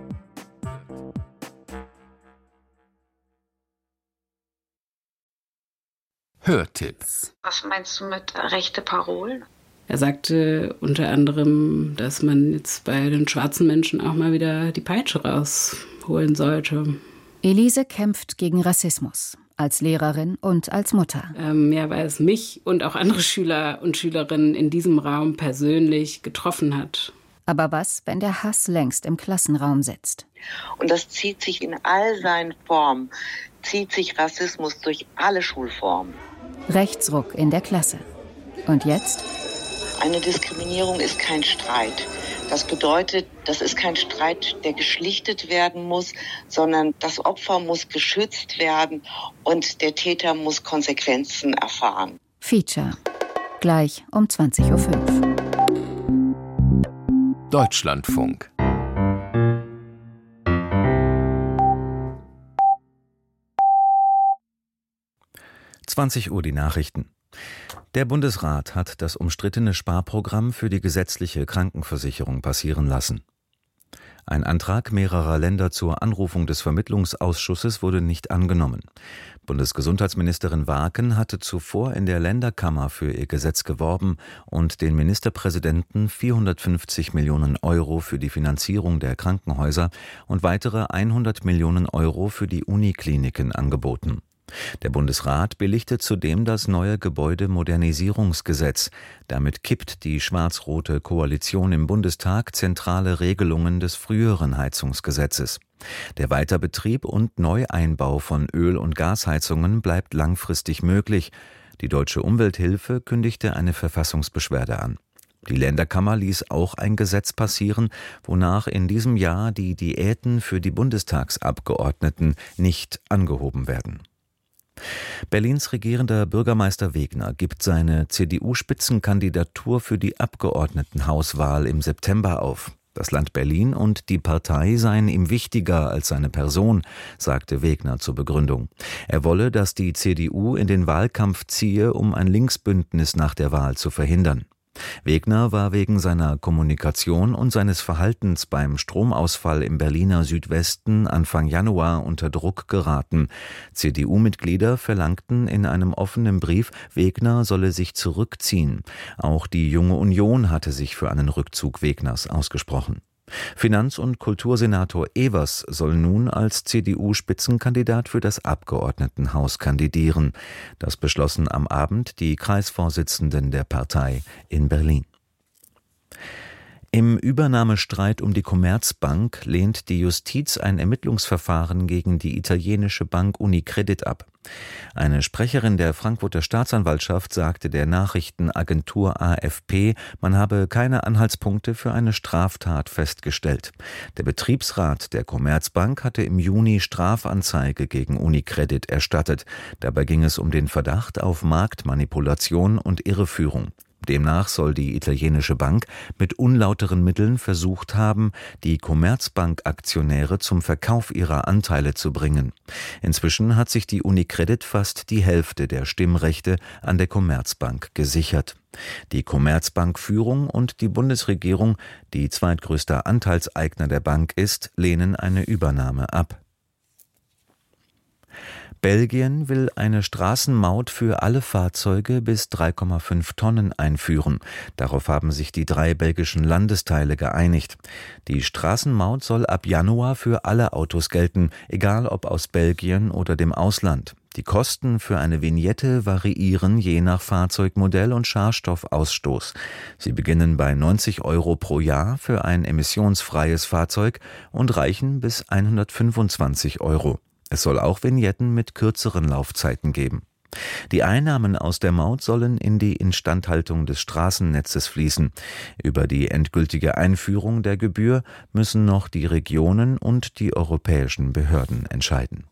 Hörtipps. Was meinst du mit rechte Parolen? Er sagte unter anderem, dass man jetzt bei den schwarzen Menschen auch mal wieder die Peitsche rausholen sollte. Elise kämpft gegen Rassismus, als Lehrerin und als Mutter. Ja, weil es mich und auch andere Schüler und Schülerinnen in diesem Raum persönlich getroffen hat. Aber was, wenn der Hass längst im Klassenraum sitzt? Und das zieht sich in all seinen Formen, zieht sich Rassismus durch alle Schulformen. Rechtsruck in der Klasse. Und jetzt? Eine Diskriminierung ist kein Streit. Das bedeutet, das ist kein Streit, der geschlichtet werden muss, sondern das Opfer muss geschützt werden und der Täter muss Konsequenzen erfahren. Feature. Gleich um 20.05 Uhr. Deutschlandfunk. Uhr die Nachrichten. Der Bundesrat hat das umstrittene Sparprogramm für die gesetzliche Krankenversicherung passieren lassen. Ein Antrag mehrerer Länder zur Anrufung des Vermittlungsausschusses wurde nicht angenommen. Bundesgesundheitsministerin Waaken hatte zuvor in der Länderkammer für ihr Gesetz geworben und den Ministerpräsidenten 450 Millionen Euro für die Finanzierung der Krankenhäuser und weitere 100 Millionen Euro für die Unikliniken angeboten. Der Bundesrat billigte zudem das neue Gebäudemodernisierungsgesetz. Damit kippt die schwarz-rote Koalition im Bundestag zentrale Regelungen des früheren Heizungsgesetzes. Der Weiterbetrieb und Neueinbau von Öl- und Gasheizungen bleibt langfristig möglich. Die Deutsche Umwelthilfe kündigte eine Verfassungsbeschwerde an. Die Länderkammer ließ auch ein Gesetz passieren, wonach in diesem Jahr die Diäten für die Bundestagsabgeordneten nicht angehoben werden. Berlins regierender Bürgermeister Wegner gibt seine CDU-Spitzenkandidatur für die Abgeordnetenhauswahl im September auf. Das Land Berlin und die Partei seien ihm wichtiger als seine Person, sagte Wegner zur Begründung. Er wolle, dass die CDU in den Wahlkampf ziehe, um ein Linksbündnis nach der Wahl zu verhindern. Wegner war wegen seiner Kommunikation und seines Verhaltens beim Stromausfall im Berliner Südwesten Anfang Januar unter Druck geraten. CDU-Mitglieder verlangten in einem offenen Brief, Wegner solle sich zurückziehen. Auch die Junge Union hatte sich für einen Rückzug Wegners ausgesprochen. Finanz- und Kultursenator Evers soll nun als CDU-Spitzenkandidat für das Abgeordnetenhaus kandidieren. Das beschlossen am Abend die Kreisvorsitzenden der Partei in Berlin. Im Übernahmestreit um die Commerzbank lehnt die Justiz ein Ermittlungsverfahren gegen die italienische Bank Unicredit ab. Eine Sprecherin der Frankfurter Staatsanwaltschaft sagte der Nachrichtenagentur AFP, man habe keine Anhaltspunkte für eine Straftat festgestellt. Der Betriebsrat der Commerzbank hatte im Juni Strafanzeige gegen Unicredit erstattet. Dabei ging es um den Verdacht auf Marktmanipulation und Irreführung. Demnach soll die italienische Bank mit unlauteren Mitteln versucht haben, die Commerzbank-Aktionäre zum Verkauf ihrer Anteile zu bringen. Inzwischen hat sich die Unicredit fast die Hälfte der Stimmrechte an der Commerzbank gesichert. Die Commerzbank-Führung und die Bundesregierung, die zweitgrößter Anteilseigner der Bank ist, lehnen eine Übernahme ab. Belgien will eine Straßenmaut für alle Fahrzeuge bis 3,5 Tonnen einführen. Darauf haben sich die 3 belgischen Landesteile geeinigt. Die Straßenmaut soll ab Januar für alle Autos gelten, egal ob aus Belgien oder dem Ausland. Die Kosten für eine Vignette variieren je nach Fahrzeugmodell und Schadstoffausstoß. Sie beginnen bei 90 € pro Jahr für ein emissionsfreies Fahrzeug und reichen bis 125 €. Es soll auch Vignetten mit kürzeren Laufzeiten geben. Die Einnahmen aus der Maut sollen in die Instandhaltung des Straßennetzes fließen. Über die endgültige Einführung der Gebühr müssen noch die Regionen und die europäischen Behörden entscheiden.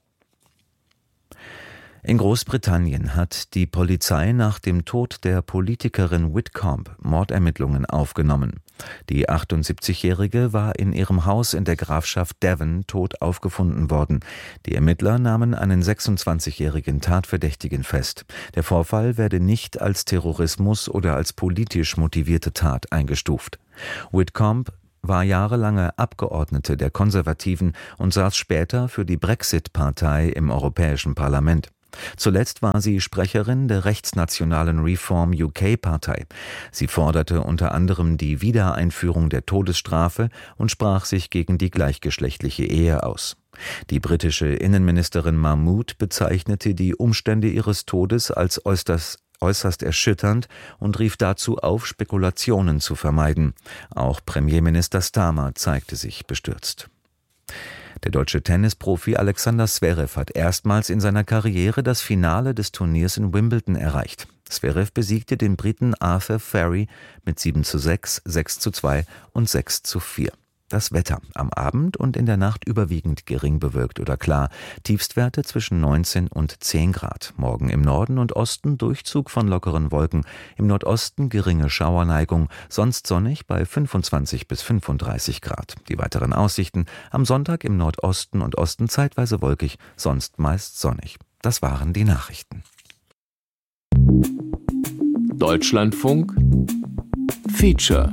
In Großbritannien hat die Polizei nach dem Tod der Politikerin Whitcomb Mordermittlungen aufgenommen. Die 78-Jährige war in ihrem Haus in der Grafschaft Devon tot aufgefunden worden. Die Ermittler nahmen einen 26-jährigen Tatverdächtigen fest. Der Vorfall werde nicht als Terrorismus oder als politisch motivierte Tat eingestuft. Whitcomb war jahrelange Abgeordnete der Konservativen und saß später für die Brexit-Partei im Europäischen Parlament. Zuletzt war sie Sprecherin der rechtsnationalen Reform UK-Partei. Sie forderte unter anderem die Wiedereinführung der Todesstrafe und sprach sich gegen die gleichgeschlechtliche Ehe aus. Die britische Innenministerin Mahmood bezeichnete die Umstände ihres Todes als äußerst erschütternd und rief dazu auf, Spekulationen zu vermeiden. Auch Premierminister Starmer zeigte sich bestürzt. Der deutsche Tennisprofi Alexander Zverev hat erstmals in seiner Karriere das Finale des Turniers in Wimbledon erreicht. Zverev besiegte den Briten Arthur Ferry mit 7:6, 6:2 und 6:4. Das Wetter: am Abend und in der Nacht überwiegend gering bewölkt oder klar. Tiefstwerte zwischen 19 und 10 Grad. Morgen im Norden und Osten Durchzug von lockeren Wolken. Im Nordosten geringe Schauerneigung. Sonst sonnig bei 25 bis 35 Grad. Die weiteren Aussichten: am Sonntag im Nordosten und Osten zeitweise wolkig, sonst meist sonnig. Das waren die Nachrichten. Deutschlandfunk Feature.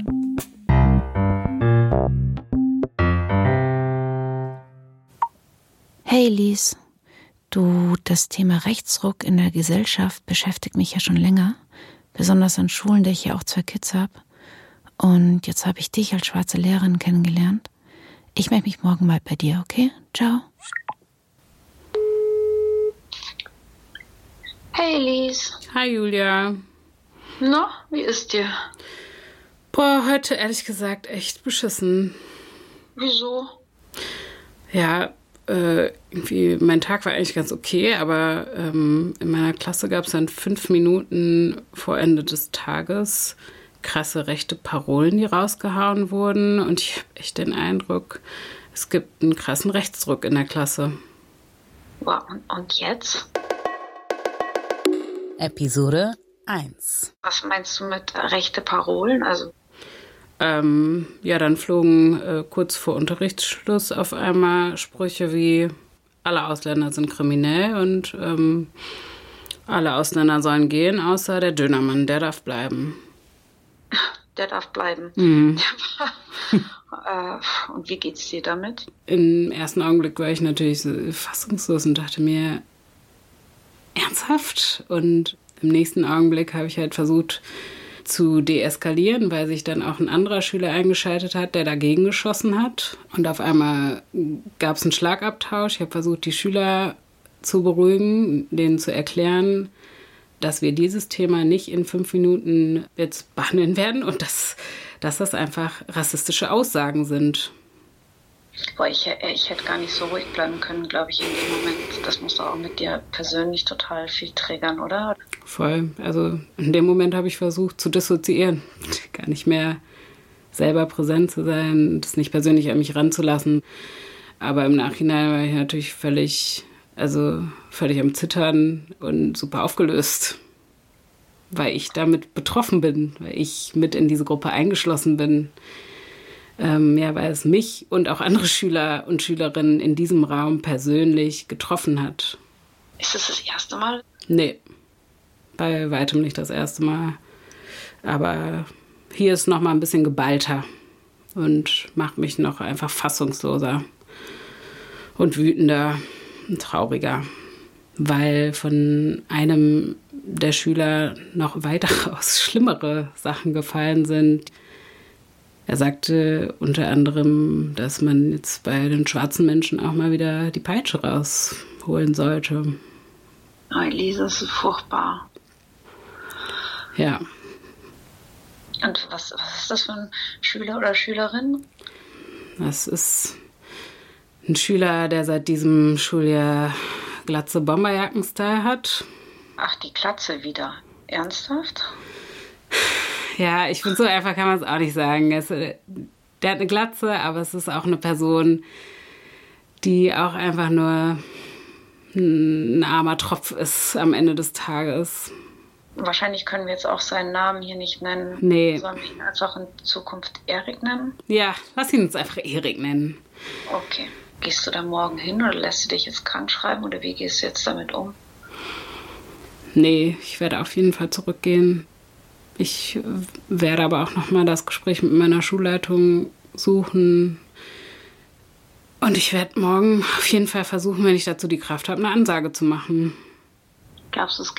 Hey Lies, du, das Thema Rechtsruck in der Gesellschaft beschäftigt mich ja schon länger, besonders an Schulen, da ich ja auch 2 Kids habe. Und jetzt habe ich dich als schwarze Lehrerin kennengelernt. Ich melde mich morgen mal bei dir, okay? Ciao. Hey Lies. Hi Julia. Na, wie ist dir? Boah, heute ehrlich gesagt echt beschissen. Wieso? Ja, irgendwie, mein Tag war eigentlich ganz okay, aber in meiner Klasse gab es dann 5 Minuten vor Ende des Tages krasse rechte Parolen, die rausgehauen wurden. Und ich habe echt den Eindruck, es gibt einen krassen Rechtsruck in der Klasse. Wow, und jetzt? Episode 1. Was meinst du mit rechte Parolen? Also ja, dann flogen kurz vor Unterrichtsschluss auf einmal Sprüche wie: alle Ausländer sind kriminell und alle Ausländer sollen gehen, außer der Dönermann, der darf bleiben. Der darf bleiben. Mhm. Und wie geht's dir damit? Im ersten Augenblick war ich natürlich so fassungslos und dachte mir, ernsthaft? Und im nächsten Augenblick habe ich halt versucht zu deeskalieren, weil sich dann auch ein anderer Schüler eingeschaltet hat, der dagegen geschossen hat. Und auf einmal gab es einen Schlagabtausch. Ich habe versucht, die Schüler zu beruhigen, denen zu erklären, dass wir dieses Thema nicht in 5 Minuten jetzt behandeln werden und dass das einfach rassistische Aussagen sind. Boah, ich hätte gar nicht so ruhig bleiben können, glaube ich, in dem Moment. Das muss doch auch mit dir persönlich total viel triggern, oder? Voll. Also in dem Moment habe ich versucht zu dissoziieren. Gar nicht mehr selber präsent zu sein, das nicht persönlich an mich ranzulassen. Aber im Nachhinein war ich natürlich völlig am Zittern und super aufgelöst. weil ich damit betroffen bin, weil ich mit in diese Gruppe eingeschlossen bin. Weil es mich und auch andere Schüler und Schülerinnen in diesem Raum persönlich getroffen hat. Ist es das erste Mal? Nee, bei weitem nicht das erste Mal. Aber hier ist noch mal ein bisschen geballter und macht mich noch einfach fassungsloser und wütender und trauriger, weil von einem der Schüler noch weitaus schlimmere Sachen gefallen sind. Er sagte unter anderem, dass man jetzt bei den schwarzen Menschen auch mal wieder die Peitsche rausholen sollte. Oh, Elisa, das ist furchtbar. Ja. Und was ist das für ein Schüler oder Schülerin? Das ist ein Schüler, der seit diesem Schuljahr glatze Bomberjacken-Style hat. Ach, die Glatze wieder. Ernsthaft? Ja, ich finde, so einfach kann man es auch nicht sagen. Der hat eine Glatze, aber es ist auch eine Person, die auch einfach nur ein armer Tropf ist am Ende des Tages. Wahrscheinlich können wir jetzt auch seinen Namen hier nicht nennen. Nee. Sollen wir ihn einfach in Zukunft Erik nennen? Ja, lass ihn uns einfach Erik nennen. Okay. Gehst du da morgen hin oder lässt du dich jetzt krank schreiben oder wie gehst du jetzt damit um? Nee, ich werde auf jeden Fall zurückgehen. Ich werde aber auch nochmal das Gespräch mit meiner Schulleitung suchen. Und ich werde morgen auf jeden Fall versuchen, wenn ich dazu die Kraft habe, eine Ansage zu machen. Glaubst du, es